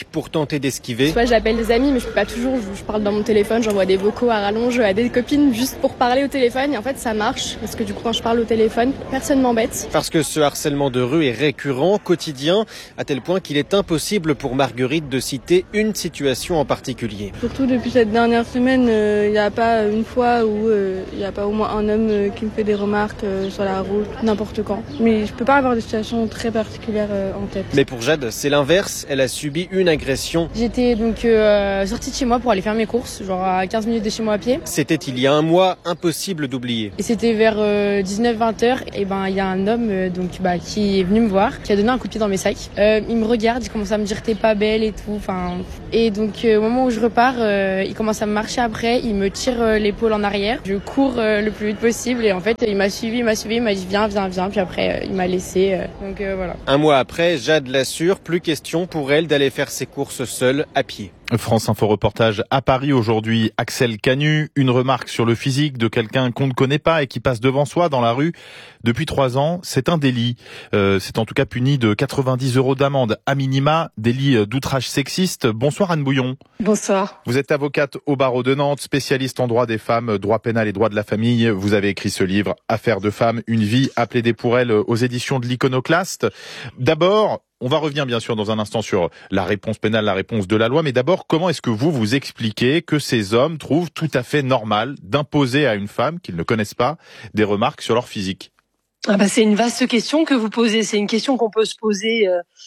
pour tenter d'esquiver. Soit j'appelle des amis, mais je peux pas toujours. Je parle dans mon téléphone, j'envoie des vocaux à rallonge à des copines juste pour parler au téléphone. Et en fait, ça marche parce que du coup, quand je parle au téléphone, personne m'embête. Parce que ce harcèlement de rue est récurrent, quotidien, à tel point qu'il est impossible pour Marguerite de citer une situation en particulier. Surtout depuis cette dernière semaine, il n'y a pas une fois où il n'y a pas au moins un homme qui me fait des remarques sur la route, n'importe quand. Mais je peux pas avoir des situations très particulières en tête. Mais pour Jade, c'est l'inverse. Elle a subi une agression. J'étais donc sortie de chez moi pour aller faire mes courses, genre à 15 minutes de chez moi à pied. C'était il y a un mois, impossible d'oublier. Et c'était vers 19-20 heures. Et il y a un homme qui est venu me voir, qui a donné un coup de pied dans mes sacs. Il me regarde, il commence à me dire t'es pas belle et tout. Et donc au moment où je repars, il commence à me marcher après, il me tire l'épaule en arrière. Je cours le plus vite possible et en fait il m'a suivi, il m'a dit viens. Puis après il m'a laissé. Donc voilà. Un mois après, Jade l'assure, plus question pour elle d'aller faire ses courses seule à pied. France Info reportage à Paris aujourd'hui. Axel Canu, une remarque sur le physique de quelqu'un qu'on ne connaît pas et qui passe devant soi dans la rue depuis 3 ans. C'est un délit. C'est en tout cas puni de 90 € d'amende à minima, délit d'outrage sexiste. Bonsoir Anne Bouillon. Bonsoir. Vous êtes avocate au barreau de Nantes, spécialiste en droit des femmes, droit pénal et droit de la famille. Vous avez écrit ce livre, Affaires de femmes, une vie à plaider pour elle aux éditions de l'Iconoclaste. D'abord, on va revenir bien sûr dans un instant sur la réponse pénale, la réponse de la loi, mais d'abord, comment est-ce que vous expliquez que ces hommes trouvent tout à fait normal d'imposer à une femme qu'ils ne connaissent pas des remarques sur leur physique ? C'est une vaste question que vous posez. C'est une question qu'on peut se poser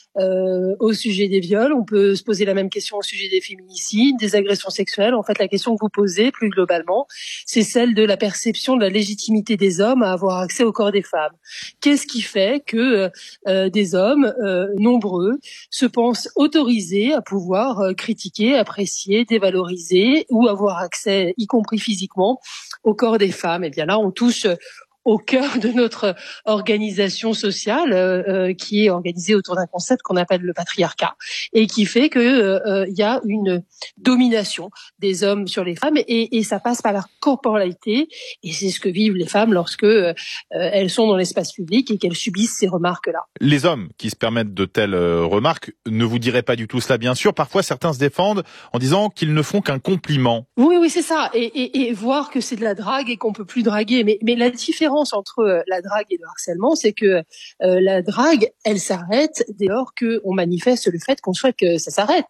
au sujet des viols. On peut se poser la même question au sujet des féminicides, des agressions sexuelles. En fait, la question que vous posez plus globalement, c'est celle de la perception de la légitimité des hommes à avoir accès au corps des femmes. Qu'est-ce qui fait que des hommes nombreux se pensent autorisés à pouvoir critiquer, apprécier, dévaloriser ou avoir accès, y compris physiquement, au corps des femmes ? Eh bien là, on touche au cœur de notre organisation sociale qui est organisée autour d'un concept qu'on appelle le patriarcat et qui fait que y a une domination des hommes sur les femmes et ça passe par leur corporalité et c'est ce que vivent les femmes lorsque elles sont dans l'espace public et qu'elles subissent ces remarques-là. Les hommes qui se permettent de telles remarques ne vous diraient pas du tout cela, bien sûr. Parfois, certains se défendent en disant qu'ils ne font qu'un compliment. Oui, c'est ça. Et voir que c'est de la drague et qu'on peut plus draguer. Mais la différence entre la drague et le harcèlement, c'est que la drague, elle s'arrête dès lors qu'on manifeste le fait qu'on souhaite que ça s'arrête.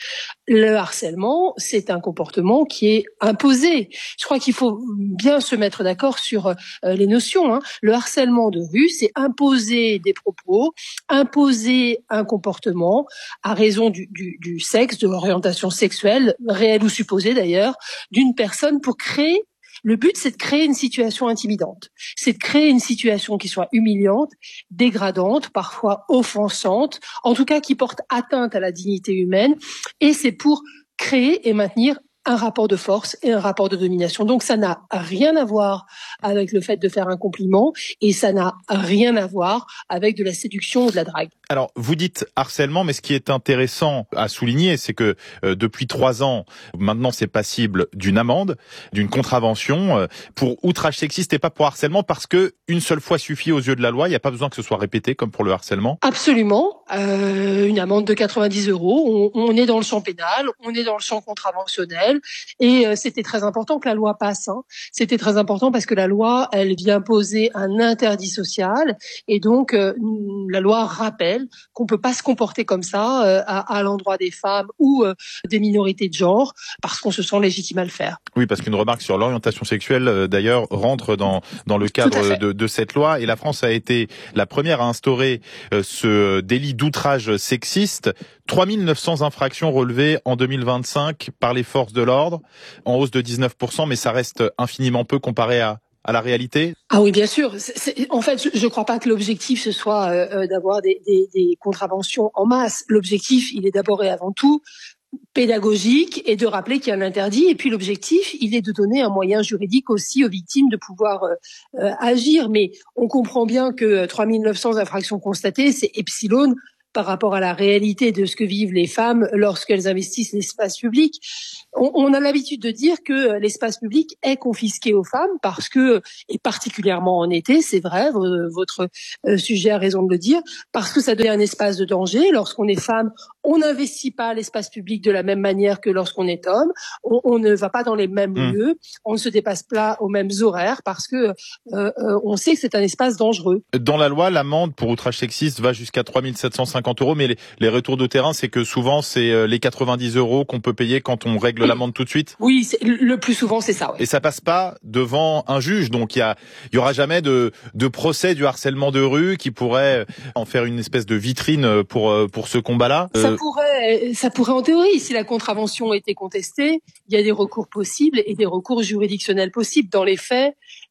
Le harcèlement, c'est un comportement qui est imposé. Je crois qu'il faut bien se mettre d'accord sur les notions. Le harcèlement de rue, c'est imposer des propos, imposer un comportement à raison du sexe, de l'orientation sexuelle, réelle ou supposée d'ailleurs, d'une personne pour créer. Le but, c'est de créer une situation intimidante. C'est de créer une situation qui soit humiliante, dégradante, parfois offensante, en tout cas qui porte atteinte à la dignité humaine. Et c'est pour créer et maintenir un rapport de force et un rapport de domination. Donc ça n'a rien à voir avec le fait de faire un compliment et ça n'a rien à voir avec de la séduction ou de la drague. Alors, vous dites harcèlement, mais ce qui est intéressant à souligner, c'est que depuis 3 ans, maintenant c'est passible d'une amende, d'une contravention pour outrage sexiste et pas pour harcèlement, parce que une seule fois suffit aux yeux de la loi, il n'y a pas besoin que ce soit répété comme pour le harcèlement. Absolument, une amende de 90 €, on est dans le champ pénal, on est dans le champ contraventionnel, et c'était très important que la loi passe. C'était très important parce que la loi, elle vient poser un interdit social, et donc la loi rappelle qu'on peut pas se comporter comme ça à l'endroit des femmes ou des minorités de genre parce qu'on se sent légitime à le faire. Oui, parce qu'une remarque sur l'orientation sexuelle, d'ailleurs, rentre dans le cadre de cette loi. Et la France a été la première à instaurer ce délit d'outrage sexiste. 3900 infractions relevées en 2025 par les forces de l'ordre, en hausse de 19%, mais ça reste infiniment peu comparé à la réalité. Ah oui, bien sûr. En fait, je ne crois pas que l'objectif ce soit d'avoir des contraventions en masse. L'objectif, il est d'abord et avant tout pédagogique et de rappeler qu'il y a un interdit. Et puis l'objectif, il est de donner un moyen juridique aussi aux victimes de pouvoir agir. Mais on comprend bien que 3900 infractions constatées, c'est epsilon par rapport à la réalité de ce que vivent les femmes lorsqu'elles investissent l'espace public. On a l'habitude de dire que l'espace public est confisqué aux femmes parce que, et particulièrement en été, c'est vrai, votre sujet a raison de le dire, parce que ça devient un espace de danger. Lorsqu'on est femme, On n'investit pas l'espace public de la même manière que lorsqu'on est homme. On ne va pas dans les mêmes lieux. On ne se dépasse pas aux mêmes horaires parce que on sait que c'est un espace dangereux. Dans la loi, l'amende pour outrage sexiste va jusqu'à 3 750 €, mais les retours de terrain, c'est que souvent, c'est les 90 € qu'on peut payer quand on règle l'amende tout de suite. Oui, le plus souvent, c'est ça. Ouais. Et ça passe pas devant un juge, donc il y aura jamais de procès du harcèlement de rue qui pourrait en faire une espèce de vitrine pour ce combat-là. Ça pourrait en théorie, si la contravention était contestée, il y a des recours possibles et des recours juridictionnels possibles. Dans les faits,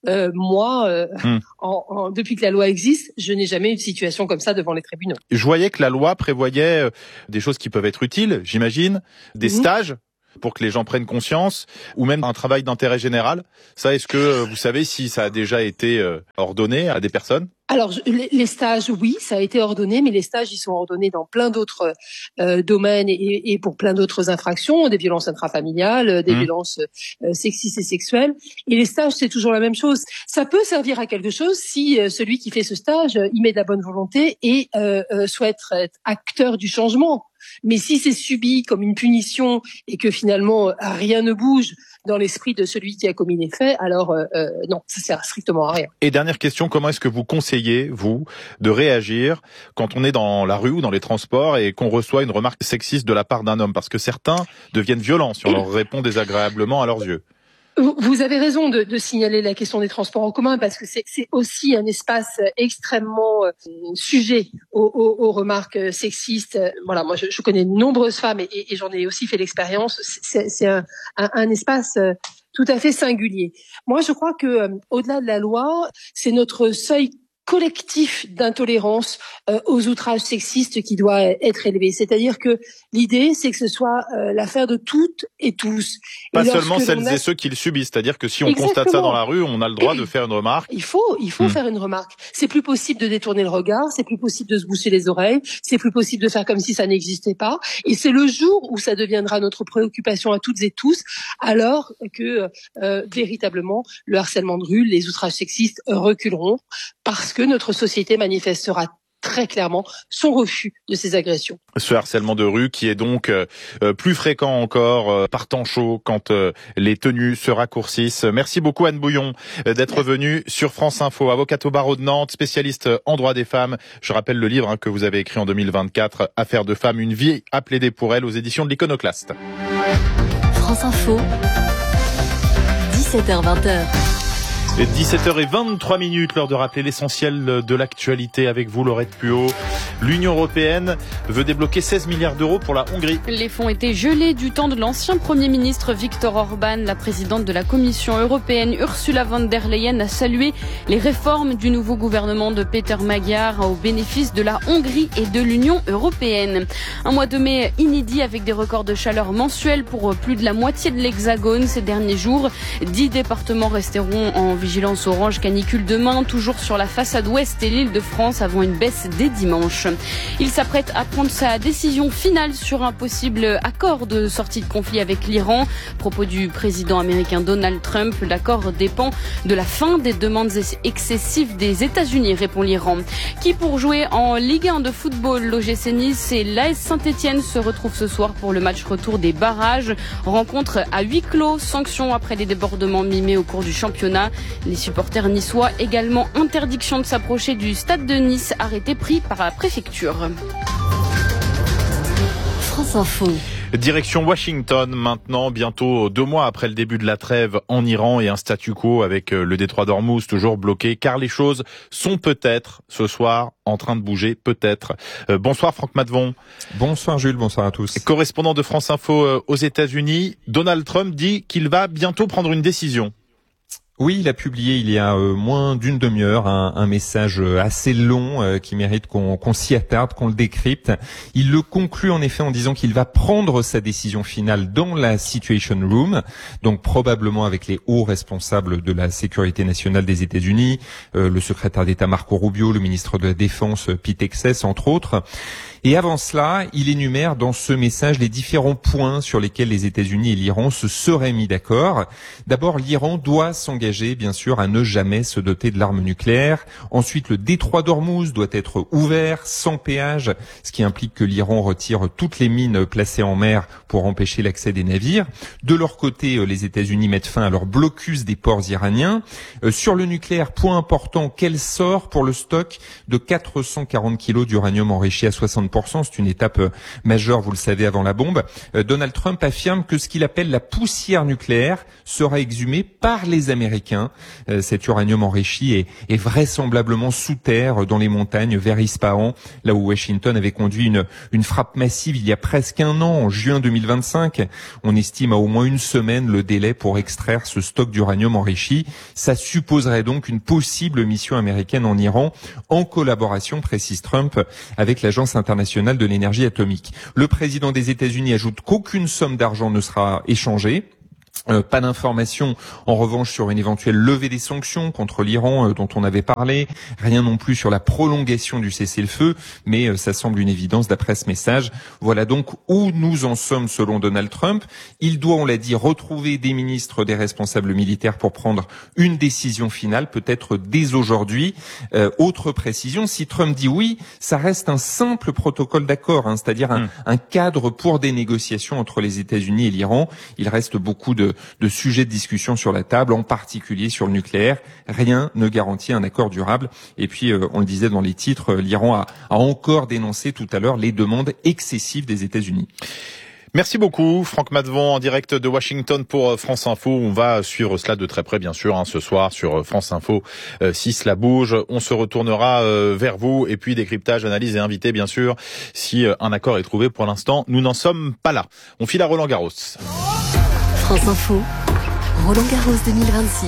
depuis que la loi existe, je n'ai jamais eu de situation comme ça devant les tribunaux. Je voyais que la loi prévoyait des choses qui peuvent être utiles, j'imagine, des stages pour que les gens prennent conscience, ou même un travail d'intérêt général. Ça, est-ce que vous savez si ça a déjà été ordonné à des personnes ? Alors, les stages, oui, ça a été ordonné, mais les stages, ils sont ordonnés dans plein d'autres domaines et pour plein d'autres infractions, des violences intrafamiliales, des violences sexistes et sexuelles. Et les stages, c'est toujours la même chose. Ça peut servir à quelque chose si celui qui fait ce stage y met de la bonne volonté et souhaite être acteur du changement. Mais si c'est subi comme une punition et que finalement rien ne bouge dans l'esprit de celui qui a commis les faits, alors non, ça sert strictement à rien. Et dernière question, comment est-ce que vous conseillez, vous, de réagir quand on est dans la rue ou dans les transports et qu'on reçoit une remarque sexiste de la part d'un homme ? Parce que certains deviennent violents si on leur répond désagréablement à leurs yeux. Vous avez raison de signaler la question des transports en commun parce que c'est aussi un espace extrêmement sujet aux remarques sexistes. Voilà, moi je connais de nombreuses femmes et j'en ai aussi fait l'expérience. C'est un espace tout à fait singulier. Moi, je crois que au-delà de la loi, c'est notre seuil collectif d'intolérance aux outrages sexistes qui doit être élevé. C'est-à-dire que l'idée, c'est que ce soit l'affaire de toutes et tous. Pas seulement celles et ceux qui le subissent. C'est-à-dire que si on constate ça dans la rue, on a le droit de faire une remarque. Il faut faire une remarque. C'est plus possible de détourner le regard, c'est plus possible de se boucher les oreilles, c'est plus possible de faire comme si ça n'existait pas. Et c'est le jour où ça deviendra notre préoccupation à toutes et tous, alors que véritablement le harcèlement de rue, les outrages sexistes reculeront parce que notre société manifestera très clairement son refus de ces agressions. Ce harcèlement de rue qui est donc plus fréquent encore par temps chaud quand les tenues se raccourcissent. Merci beaucoup Anne Bouillon d'être venue sur France Info, avocate au barreau de Nantes, spécialiste en droit des femmes. Je rappelle le livre que vous avez écrit en 2024, Affaires de femmes, une vie à plaider pour elles, aux éditions de l'Iconoclaste. France Info, 17h-20h. 17h23, l'heure de rappeler l'essentiel de l'actualité avec vous, Laurette Puot. L'Union européenne veut débloquer 16 milliards d'euros pour la Hongrie. Les fonds étaient gelés du temps de l'ancien Premier ministre Viktor Orban. La présidente de la Commission européenne, Ursula von der Leyen, a salué les réformes du nouveau gouvernement de Peter Magyar au bénéfice de la Hongrie et de l'Union européenne. Un mois de mai inédit avec des records de chaleur mensuels pour plus de la moitié de l'Hexagone ces derniers jours. 10 départements resteront en vigilance orange canicule demain, toujours sur la façade ouest et l'Île-de-France avant une baisse dès dimanche. Il s'apprête à prendre sa décision finale sur un possible accord de sortie de conflit avec l'Iran. Propos du président américain Donald Trump, l'accord dépend de la fin des demandes excessives des États-Unis, répond l'Iran. Qui pour jouer en Ligue 1 de football, l'OGC Nice et l'AS Saint-Etienne se retrouvent ce soir pour le match retour des barrages. Rencontre à huis clos, sanction après les débordements mimés au cours du championnat. Les supporters niçois également interdiction de s'approcher du stade de Nice, arrêté pris par la préfecture. France Info. Direction Washington maintenant, bientôt 2 mois après le début de la trêve en Iran et un statu quo avec le détroit d'Ormuz toujours bloqué, car les choses sont peut-être ce soir en train de bouger, peut-être. Bonsoir Franck Matvon. Bonsoir Jules, bonsoir à tous. Correspondant de France Info aux États-Unis, Donald Trump dit qu'il va bientôt prendre une décision. Oui, il a publié il y a moins d'une demi-heure un message assez long qui mérite qu'on s'y attarde, qu'on le décrypte. Il le conclut en effet en disant qu'il va prendre sa décision finale dans la Situation Room, donc probablement avec les hauts responsables de la sécurité nationale des États-Unis, le secrétaire d'État Marco Rubio, le ministre de la Défense Pete Hegseth, entre autres. Et avant cela, il énumère dans ce message les différents points sur lesquels les États-Unis et l'Iran se seraient mis d'accord. D'abord, l'Iran doit s'engager engagé, bien sûr, à ne jamais se doter de l'arme nucléaire. Ensuite, le détroit d'Ormuz doit être ouvert, sans péage, ce qui implique que l'Iran retire toutes les mines placées en mer pour empêcher l'accès des navires. De leur côté, les États-Unis mettent fin à leur blocus des ports iraniens. Sur le nucléaire, point important, quel sort pour le stock de 440 kilos d'uranium enrichi à 60%. C'est une étape majeure, vous le savez, avant la bombe. Donald Trump affirme que ce qu'il appelle la poussière nucléaire sera exhumée par les Américains. Cet uranium enrichi est vraisemblablement sous terre dans les montagnes vers Ispahan, là où Washington avait conduit une frappe massive il y a presque un an, en juin 2025. On estime à au moins une semaine le délai pour extraire ce stock d'uranium enrichi. Ça supposerait donc une possible mission américaine en Iran, en collaboration, précise Trump, avec l'Agence internationale de l'énergie atomique. Le président des États-Unis ajoute qu'aucune somme d'argent ne sera échangée. Pas d'informations, en revanche, sur une éventuelle levée des sanctions contre l'Iran dont on avait parlé. Rien non plus sur la prolongation du cessez-le-feu, mais ça semble une évidence d'après ce message. Voilà donc où nous en sommes selon Donald Trump. Il doit, on l'a dit, retrouver des ministres, des responsables militaires pour prendre une décision finale, peut-être dès aujourd'hui. Autre précision, si Trump dit oui, ça reste un simple protocole d'accord, c'est-à-dire un cadre pour des négociations entre les États-Unis et l'Iran. Il reste beaucoup de sujets de discussion sur la table, en particulier sur le nucléaire. Rien ne garantit un accord durable. Et puis, on le disait dans les titres, l'Iran a encore dénoncé tout à l'heure les demandes excessives des États-Unis. Merci beaucoup, Franck Madevon, en direct de Washington pour France Info. On va suivre cela de très près, bien sûr, ce soir sur France Info. Si cela bouge, on se retournera vers vous. Et puis, décryptage, analyse et invité, bien sûr, si un accord est trouvé. Pour l'instant, nous n'en sommes pas là. On file à Roland-Garros. France Info, Roland-Garros 2026.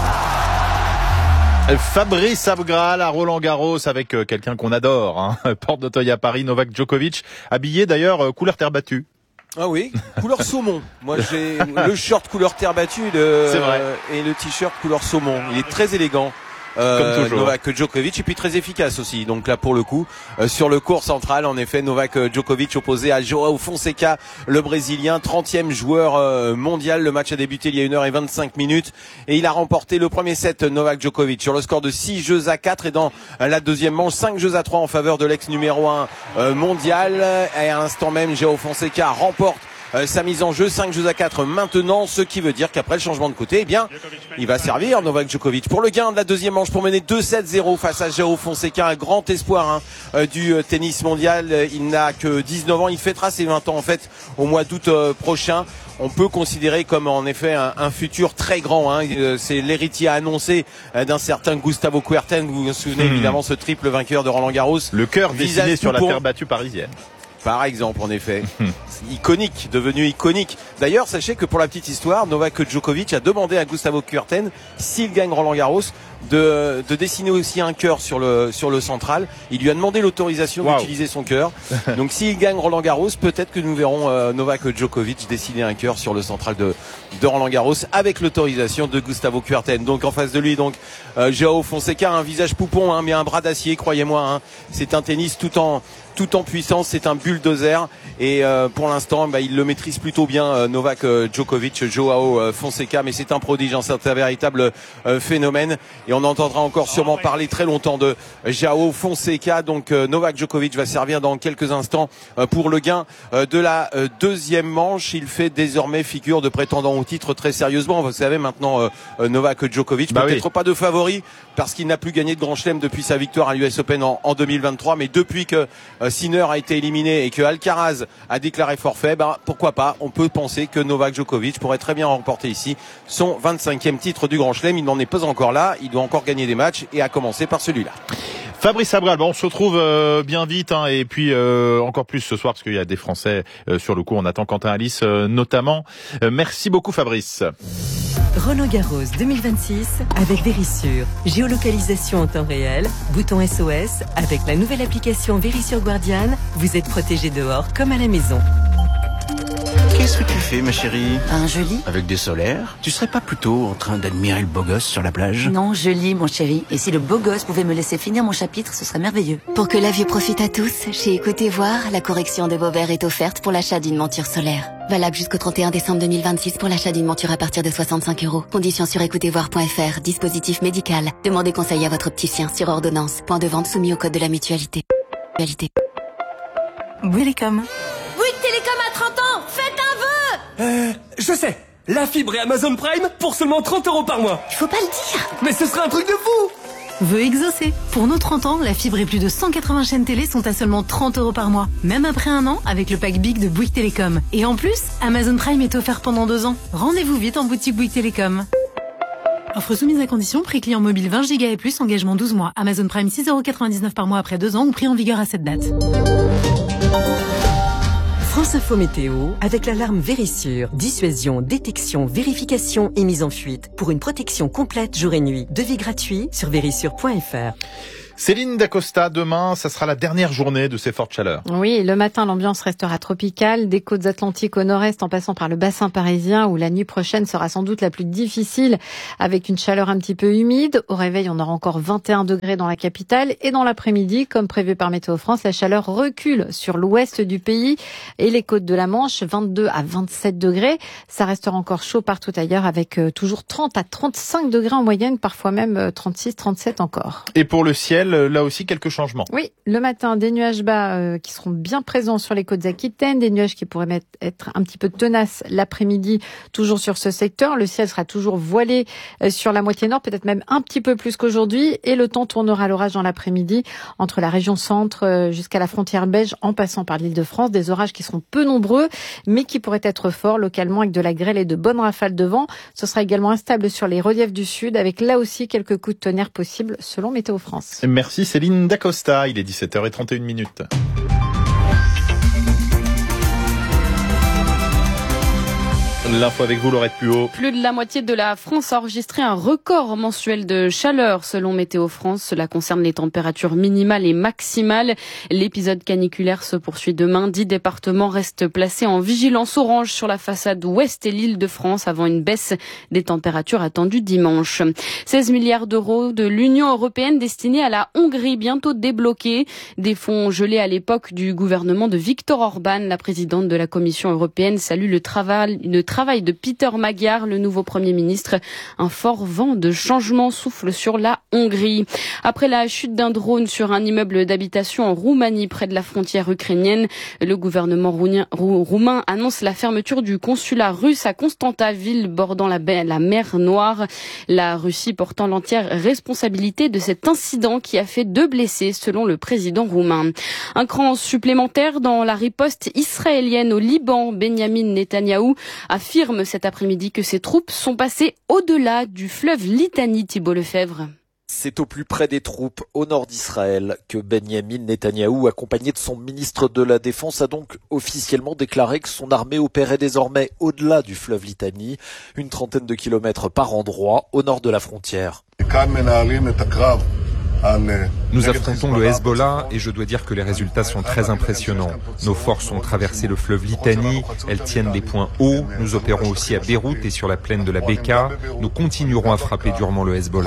Fabrice Abgral à Roland-Garros avec quelqu'un qu'on adore, Porte d'Auteuil à Paris, Novak Djokovic, habillé d'ailleurs couleur terre battue. Ah oui, couleur saumon. Moi j'ai le short couleur terre battue c'est vrai. Et le t-shirt couleur saumon. Il est très élégant. Comme toujours. Novak Djokovic, et puis très efficace aussi. Donc là pour le coup, sur le court central, en effet, Novak Djokovic opposé à João Fonseca, le Brésilien, 30e joueur mondial. Le match a débuté il y a 1h25 et il a remporté le premier set, Novak Djokovic, sur le score de 6-4, et dans la deuxième manche 5-3 en faveur de l'ex numéro 1 mondial. Et à l'instant même, João Fonseca remporte sa mise en jeu, 5-4 maintenant, ce qui veut dire qu'après le changement de côté, eh bien, il va servir Novak Djokovic pour le gain de la deuxième manche, pour mener 2-7-0 face à João Fonseca, un grand espoir du tennis mondial. Il n'a que 19 ans, il fêtera ses 20 ans en fait au mois d'août prochain. On peut considérer comme en effet un futur très grand. C'est l'héritier annoncé d'un certain Gustavo Kuerten. Vous vous souvenez évidemment, ce triple vainqueur de Roland-Garros. Le cœur dessiné sur la terre battue parisienne. Par exemple, en effet. Iconique, devenu iconique. D'ailleurs, sachez que pour la petite histoire, Novak Djokovic a demandé à Gustavo Kuerten, s'il gagne Roland-Garros, de dessiner aussi un cœur sur le central. Il lui a demandé l'autorisation d'utiliser son cœur. Donc s'il gagne Roland-Garros, peut-être que nous verrons Novak Djokovic dessiner un cœur sur le central de Roland-Garros avec l'autorisation de Gustavo Kuerten. Donc en face de lui, donc João Fonseca, un visage poupon, mais un bras d'acier, croyez-moi. C'est un tennis tout en puissance, c'est un bulldozer, et pour l'instant il le maîtrise plutôt bien, Novak Djokovic, João Fonseca, mais c'est un prodige, c'est un véritable phénomène, et on entendra encore sûrement parler très longtemps de João Fonseca. Donc Novak Djokovic va servir dans quelques instants pour le gain de la deuxième manche. Il fait désormais figure de prétendant au titre très sérieusement. Vous savez maintenant, Novak Djokovic, peut-être pas de favori parce qu'il n'a plus gagné de Grand Chelem depuis sa victoire à l'US Open en 2023, mais depuis que Sinner a été éliminé et que Alcaraz a déclaré forfait, pourquoi pas, on peut penser que Novak Djokovic pourrait très bien remporter ici son 25e titre du Grand Chelem. Il n'en est pas encore là, il doit encore gagner des matchs, et à commencer par celui-là. Fabrice Abgral, on se retrouve bien vite, et puis encore plus ce soir parce qu'il y a des Français sur le coup. On attend Quentin Alice notamment. Merci beaucoup Fabrice. Roland-Garros 2026 avec Verisure. Géolocalisation en temps réel, bouton SOS. Avec la nouvelle application Verisure Guardian, vous êtes protégé dehors comme à la maison. Qu'est-ce que tu fais, ma chérie? Je lis. Avec des solaires? Tu serais pas plutôt en train d'admirer le beau gosse sur la plage? Non, je lis, mon chéri. Et si le beau gosse pouvait me laisser finir mon chapitre, ce serait merveilleux. Pour que la vue profite à tous, chez Écoutez Voir, la correction de vos verres est offerte pour l'achat d'une monture solaire. Valable jusqu'au 31 décembre 2026 pour l'achat d'une monture à partir de 65 €. Conditions sur écoutezvoir.fr. Dispositif médical. Demandez conseil à votre opticien sur ordonnance. Point de vente soumis au code de la mutualité. Bouygues Télécom. Bouygues Télécom à 30 ans. Faites un vœu. Je sais. La fibre et Amazon Prime pour seulement 30 € par mois. Il faut pas le dire. Mais ce serait un truc de fou. Vœu exaucé. Pour nos 30 ans, la fibre et plus de 180 chaînes télé sont à seulement 30 € par mois. Même après un an, avec le pack Big de Bouygues Télécom. Et en plus, Amazon Prime est offert pendant 2 ans. Rendez-vous vite en boutique Bouygues Télécom. Offre soumise à condition, prix client mobile 20 Go et plus, engagement 12 mois. Amazon Prime 6,99 € par mois après 2 ans ou prix en vigueur à cette date. France Info Météo, avec l'alarme Vérissure. Dissuasion, détection, vérification et mise en fuite. Pour une protection complète jour et nuit. Devis gratuit sur vérissure.fr. Céline Dacosta, demain, ça sera la dernière journée de ces fortes chaleurs. Oui, le matin, l'ambiance restera tropicale, des côtes atlantiques au nord-est en passant par le bassin parisien où la nuit prochaine sera sans doute la plus difficile avec une chaleur un petit peu humide. Au réveil, on aura encore 21 degrés dans la capitale et dans l'après-midi, comme prévu par Météo France, la chaleur recule sur l'ouest du pays et les côtes de la Manche, 22 à 27 degrés. Ça restera encore chaud partout ailleurs avec toujours 30 à 35 degrés en moyenne, parfois même 36, 37 encore. Et pour le ciel, là aussi, quelques changements. Oui, le matin, des nuages bas qui seront bien présents sur les côtes aquitaines, des nuages qui pourraient être un petit peu tenaces l'après-midi, toujours sur ce secteur. Le ciel sera toujours voilé sur la moitié nord, peut-être même un petit peu plus qu'aujourd'hui, et le temps tournera à l'orage dans l'après-midi entre la région centre jusqu'à la frontière belge, en passant par l'Île-de-France. Des orages qui seront peu nombreux, mais qui pourraient être forts localement avec de la grêle et de bonnes rafales de vent. Ce sera également instable sur les reliefs du sud, avec là aussi quelques coups de tonnerre possibles selon Météo France. Merci Céline Dacosta, il est 17h31. L'info avec vous, Laurette Puot. Plus de la moitié de la France a enregistré un record mensuel de chaleur selon Météo France. Cela concerne les températures minimales et maximales. L'épisode caniculaire se poursuit demain. 10 départements restent placés en vigilance orange sur la façade ouest et l'Île-de-France avant une baisse des températures attendues dimanche. 16 milliards d'euros de l'Union européenne destinés à la Hongrie, bientôt débloqués. Des fonds gelés à l'époque du gouvernement de Viktor Orban. La présidente de la Commission européenne salue le travail de Peter Magyar, le nouveau Premier ministre. Un fort vent de changement souffle sur la Hongrie. Après la chute d'un drone sur un immeuble d'habitation en Roumanie, près de la frontière ukrainienne, le gouvernement roumain annonce la fermeture du consulat russe à Constantaville, bordant la mer Noire. La Russie portant l'entière responsabilité de cet incident qui a fait 2 blessés, selon le président roumain. Un cran supplémentaire dans la riposte israélienne au Liban. Benyamin Netanyahou affirme cet après-midi que ses troupes sont passées au-delà du fleuve Litani. Thibault Lefebvre. C'est au plus près des troupes, au nord d'Israël, que Benyamin Netanyahou, accompagné de son ministre de la Défense, a donc officiellement déclaré que son armée opérait désormais au-delà du fleuve Litani, une trentaine de kilomètres par endroit, au nord de la frontière. Nous affrontons le Hezbollah et je dois dire que les résultats sont très impressionnants. Nos forces ont traversé le fleuve Litani, elles tiennent des points hauts. Nous opérons aussi à Beyrouth et sur la plaine de la Beka. Nous continuerons à frapper durement le Hezbollah.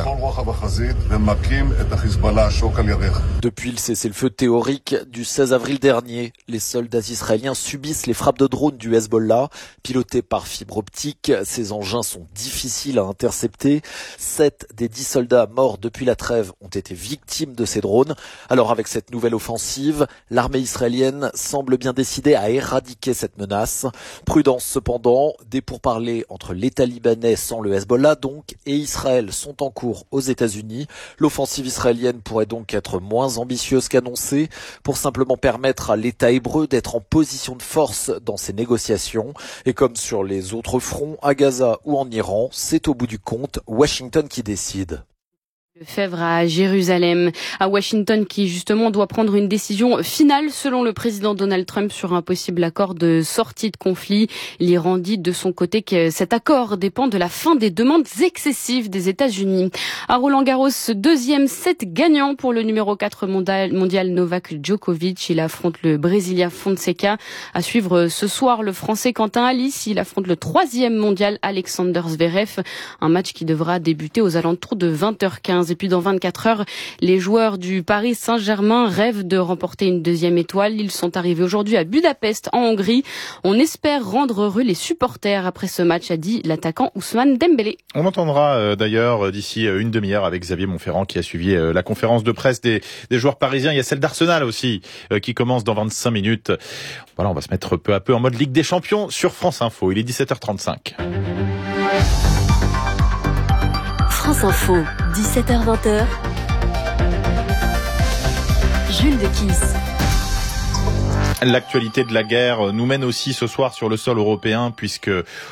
Depuis le cessez-le-feu théorique du 16 avril dernier, les soldats israéliens subissent les frappes de drones du Hezbollah, pilotés par fibre optique. Ces engins sont difficiles à intercepter. 7 des 10 soldats morts depuis la trêve ont été victimes de ces drones. Alors avec cette nouvelle offensive, l'armée israélienne semble bien décidée à éradiquer cette menace. Prudence cependant, des pourparlers entre l'État libanais sans le Hezbollah donc et Israël sont en cours aux États-Unis. L'offensive israélienne pourrait donc être moins ambitieuse qu'annoncée pour simplement permettre à l'État hébreu d'être en position de force dans ces négociations. Et comme sur les autres fronts, à Gaza ou en Iran, c'est au bout du compte Washington qui décide. Lefebvre à Jérusalem, à Washington qui justement doit prendre une décision finale selon le président Donald Trump sur un possible accord de sortie de conflit. L'Iran dit de son côté que cet accord dépend de la fin des demandes excessives des États-Unis. À Roland-Garros, 2e set gagnant pour le numéro 4 mondial Novak Djokovic. Il affronte le Brésilien Fonseca. À suivre ce soir, le Français Quentin Alice. Il affronte le 3e mondial Alexander Zverev. Un match qui devra débuter aux alentours de 20h15. 15. Et puis dans 24 heures, les joueurs du Paris Saint-Germain rêvent de remporter une deuxième étoile. Ils sont arrivés aujourd'hui à Budapest, en Hongrie. On espère rendre heureux les supporters après ce match, a dit l'attaquant Ousmane Dembélé. On entendra d'ailleurs d'ici une demi-heure avec Xavier Monferrand qui a suivi la conférence de presse des joueurs parisiens. Il y a celle d'Arsenal aussi qui commence dans 25 minutes. Voilà, on va se mettre peu à peu en mode Ligue des Champions sur France Info. Il est 17h35. France Info, 17h-20h. Jules de Kiss. L'actualité de la guerre nous mène aussi ce soir sur le sol européen puisque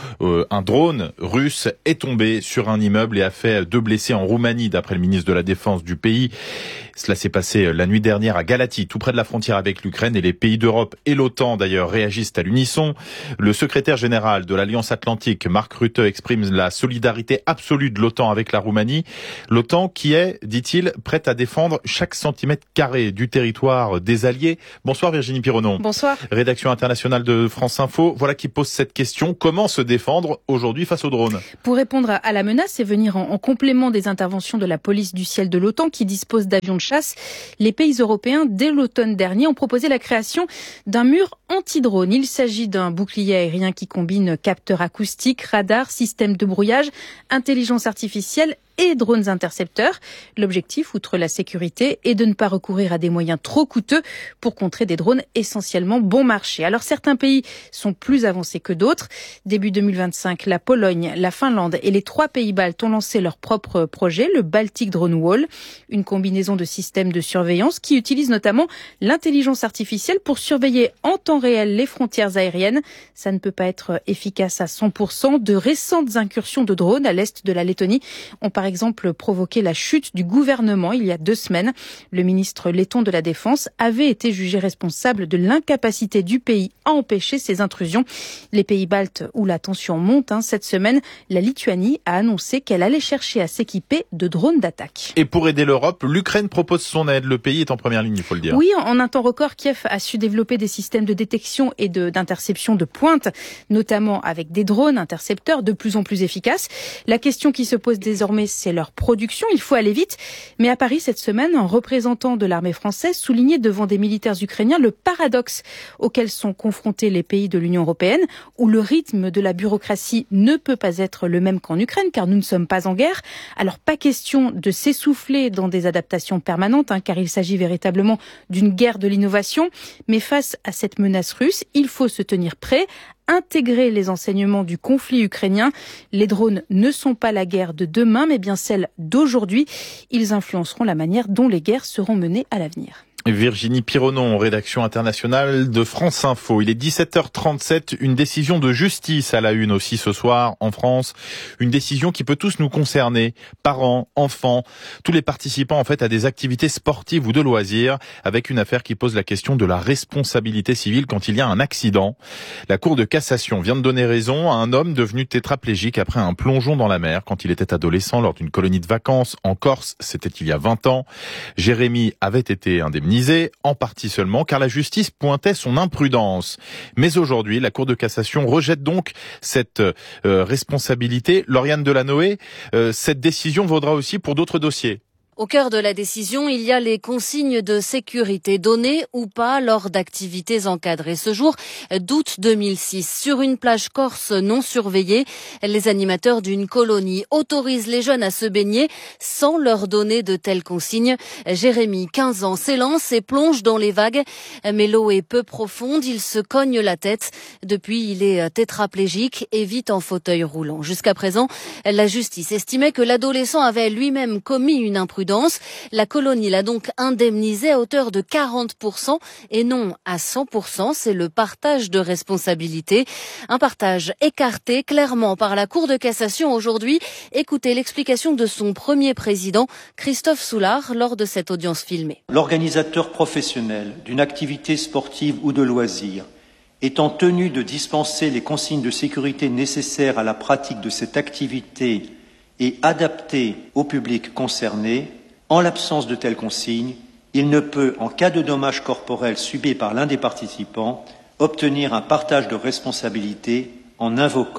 un drone russe est tombé sur un immeuble et a fait 2 blessés en Roumanie d'après le ministre de la Défense du pays. Cela s'est passé la nuit dernière à Galatie, tout près de la frontière avec l'Ukraine, et les pays d'Europe et l'OTAN d'ailleurs réagissent à l'unisson. Le secrétaire général de l'Alliance Atlantique, Mark Rutte, exprime la solidarité absolue de l'OTAN avec la Roumanie. L'OTAN qui est, dit-il, prête à défendre chaque centimètre carré du territoire des alliés. Bonsoir Virginie Pironon. Bonsoir. Rédaction internationale de France Info. Voilà qui pose cette question. Comment se défendre aujourd'hui face aux drones ? Pour répondre à la menace et venir en complément des interventions de la police du ciel de l'OTAN qui dispose d'avions de chasse, les pays européens, dès l'automne dernier, ont proposé la création d'un mur anti-drone. Il s'agit d'un bouclier aérien qui combine capteurs acoustiques, radars, systèmes de brouillage, intelligence artificielle et drones intercepteurs. L'objectif, outre la sécurité, est de ne pas recourir à des moyens trop coûteux pour contrer des drones essentiellement bon marché. Alors certains pays sont plus avancés que d'autres. Début 2025, la Pologne, la Finlande et les 3 pays baltes ont lancé leur propre projet, le Baltic Drone Wall, une combinaison de systèmes de surveillance qui utilise notamment l'intelligence artificielle pour surveiller en temps réel les frontières aériennes. Ça ne peut pas être efficace à 100%. De récentes incursions de drones à l'est de la Lettonie ont par exemple provoqué la chute du gouvernement il y a 2 semaines. Le ministre letton de la Défense avait été jugé responsable de l'incapacité du pays à empêcher ces intrusions. Les pays baltes où la tension monte, cette semaine, la Lituanie a annoncé qu'elle allait chercher à s'équiper de drones d'attaque. Et pour aider l'Europe, l'Ukraine propose son aide. Le pays est en première ligne, il faut le dire. Oui, en un temps record, Kiev a su développer des systèmes de détection et d'interception de pointe, notamment avec des drones intercepteurs de plus en plus efficaces. La question qui se pose désormais, c'est leur production. Il faut aller vite. Mais à Paris, cette semaine, un représentant de l'armée française soulignait devant des militaires ukrainiens le paradoxe auquel sont confrontés les pays de l'Union européenne, où le rythme de la bureaucratie ne peut pas être le même qu'en Ukraine, car nous ne sommes pas en guerre. Alors, pas question de s'essouffler dans des adaptations permanentes, car il s'agit véritablement d'une guerre de l'innovation. Mais face à cette menace russe, il faut se tenir prêt, intégrer les enseignements du conflit ukrainien. Les drones ne sont pas la guerre de demain, mais bien celle d'aujourd'hui. Ils influenceront la manière dont les guerres seront menées à l'avenir. Virginie Pironon, rédaction internationale de France Info. Il est 17h37, une décision de justice à la une aussi ce soir en France. Une décision qui peut tous nous concerner, parents, enfants, tous les participants en fait à des activités sportives ou de loisirs, avec une affaire qui pose la question de la responsabilité civile quand il y a un accident. La Cour de cassation vient de donner raison à un homme devenu tétraplégique après un plongeon dans la mer quand il était adolescent lors d'une colonie de vacances en Corse. C'était il y a 20 ans. Jérémy avait été indemnisé, en partie seulement, car la justice pointait son imprudence. Mais aujourd'hui, la Cour de cassation rejette donc cette responsabilité. Lauriane Delanoë, cette décision vaudra aussi pour d'autres dossiers. Au cœur de la décision, il y a les consignes de sécurité données ou pas lors d'activités encadrées. Ce jour d'août 2006, sur une plage corse non surveillée, les animateurs d'une colonie autorisent les jeunes à se baigner sans leur donner de telles consignes. Jérémy, 15 ans, s'élance et plonge dans les vagues, mais l'eau est peu profonde, il se cogne la tête. Depuis, il est tétraplégique et vit en fauteuil roulant. Jusqu'à présent, la justice estimait que l'adolescent avait lui-même commis une imprudence. La colonie l'a donc indemnisé à hauteur de 40% et non à 100%. C'est le partage de responsabilité. Un partage écarté clairement par la Cour de cassation aujourd'hui. Écoutez l'explication de son premier président, Christophe Soulard, lors de cette audience filmée. L'organisateur professionnel d'une activité sportive ou de loisir étant tenu de dispenser les consignes de sécurité nécessaires à la pratique de cette activité et adapté au public concerné, en l'absence de telles consignes, il ne peut, en cas de dommage corporel subi par l'un des participants, obtenir un partage de responsabilité en invoquant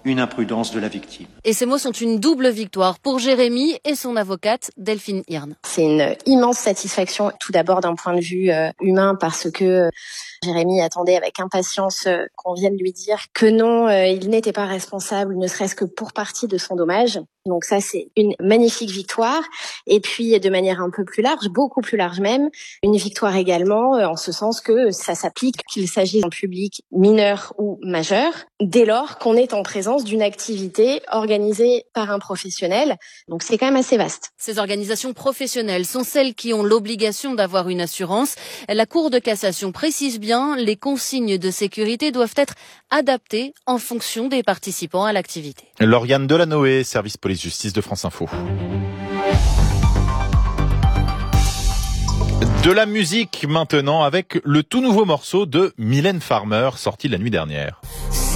une imprudence de la victime. Et ces mots sont une double victoire pour Jérémy et son avocate Delphine Hirn. C'est une immense satisfaction, tout d'abord d'un point de vue humain, parce que Jérémy attendait avec impatience qu'on vienne lui dire que non, il n'était pas responsable, ne serait-ce que pour partie de son dommage. Donc ça, c'est une magnifique victoire. Et puis, de manière un peu plus large, beaucoup plus large même, une victoire également, en ce sens que ça s'applique qu'il s'agisse d'un public mineur ou majeur, dès lors qu'on est en présence d'une activité organisée par un professionnel. Donc c'est quand même assez vaste. Ces organisations professionnelles sont celles qui ont l'obligation d'avoir une assurance. La Cour de cassation précise bien, les consignes de sécurité doivent être adaptées en fonction des participants à l'activité. Lauriane Delanoë, service police-justice de France Info. De la musique maintenant avec le tout nouveau morceau de Mylène Farmer sorti la nuit dernière.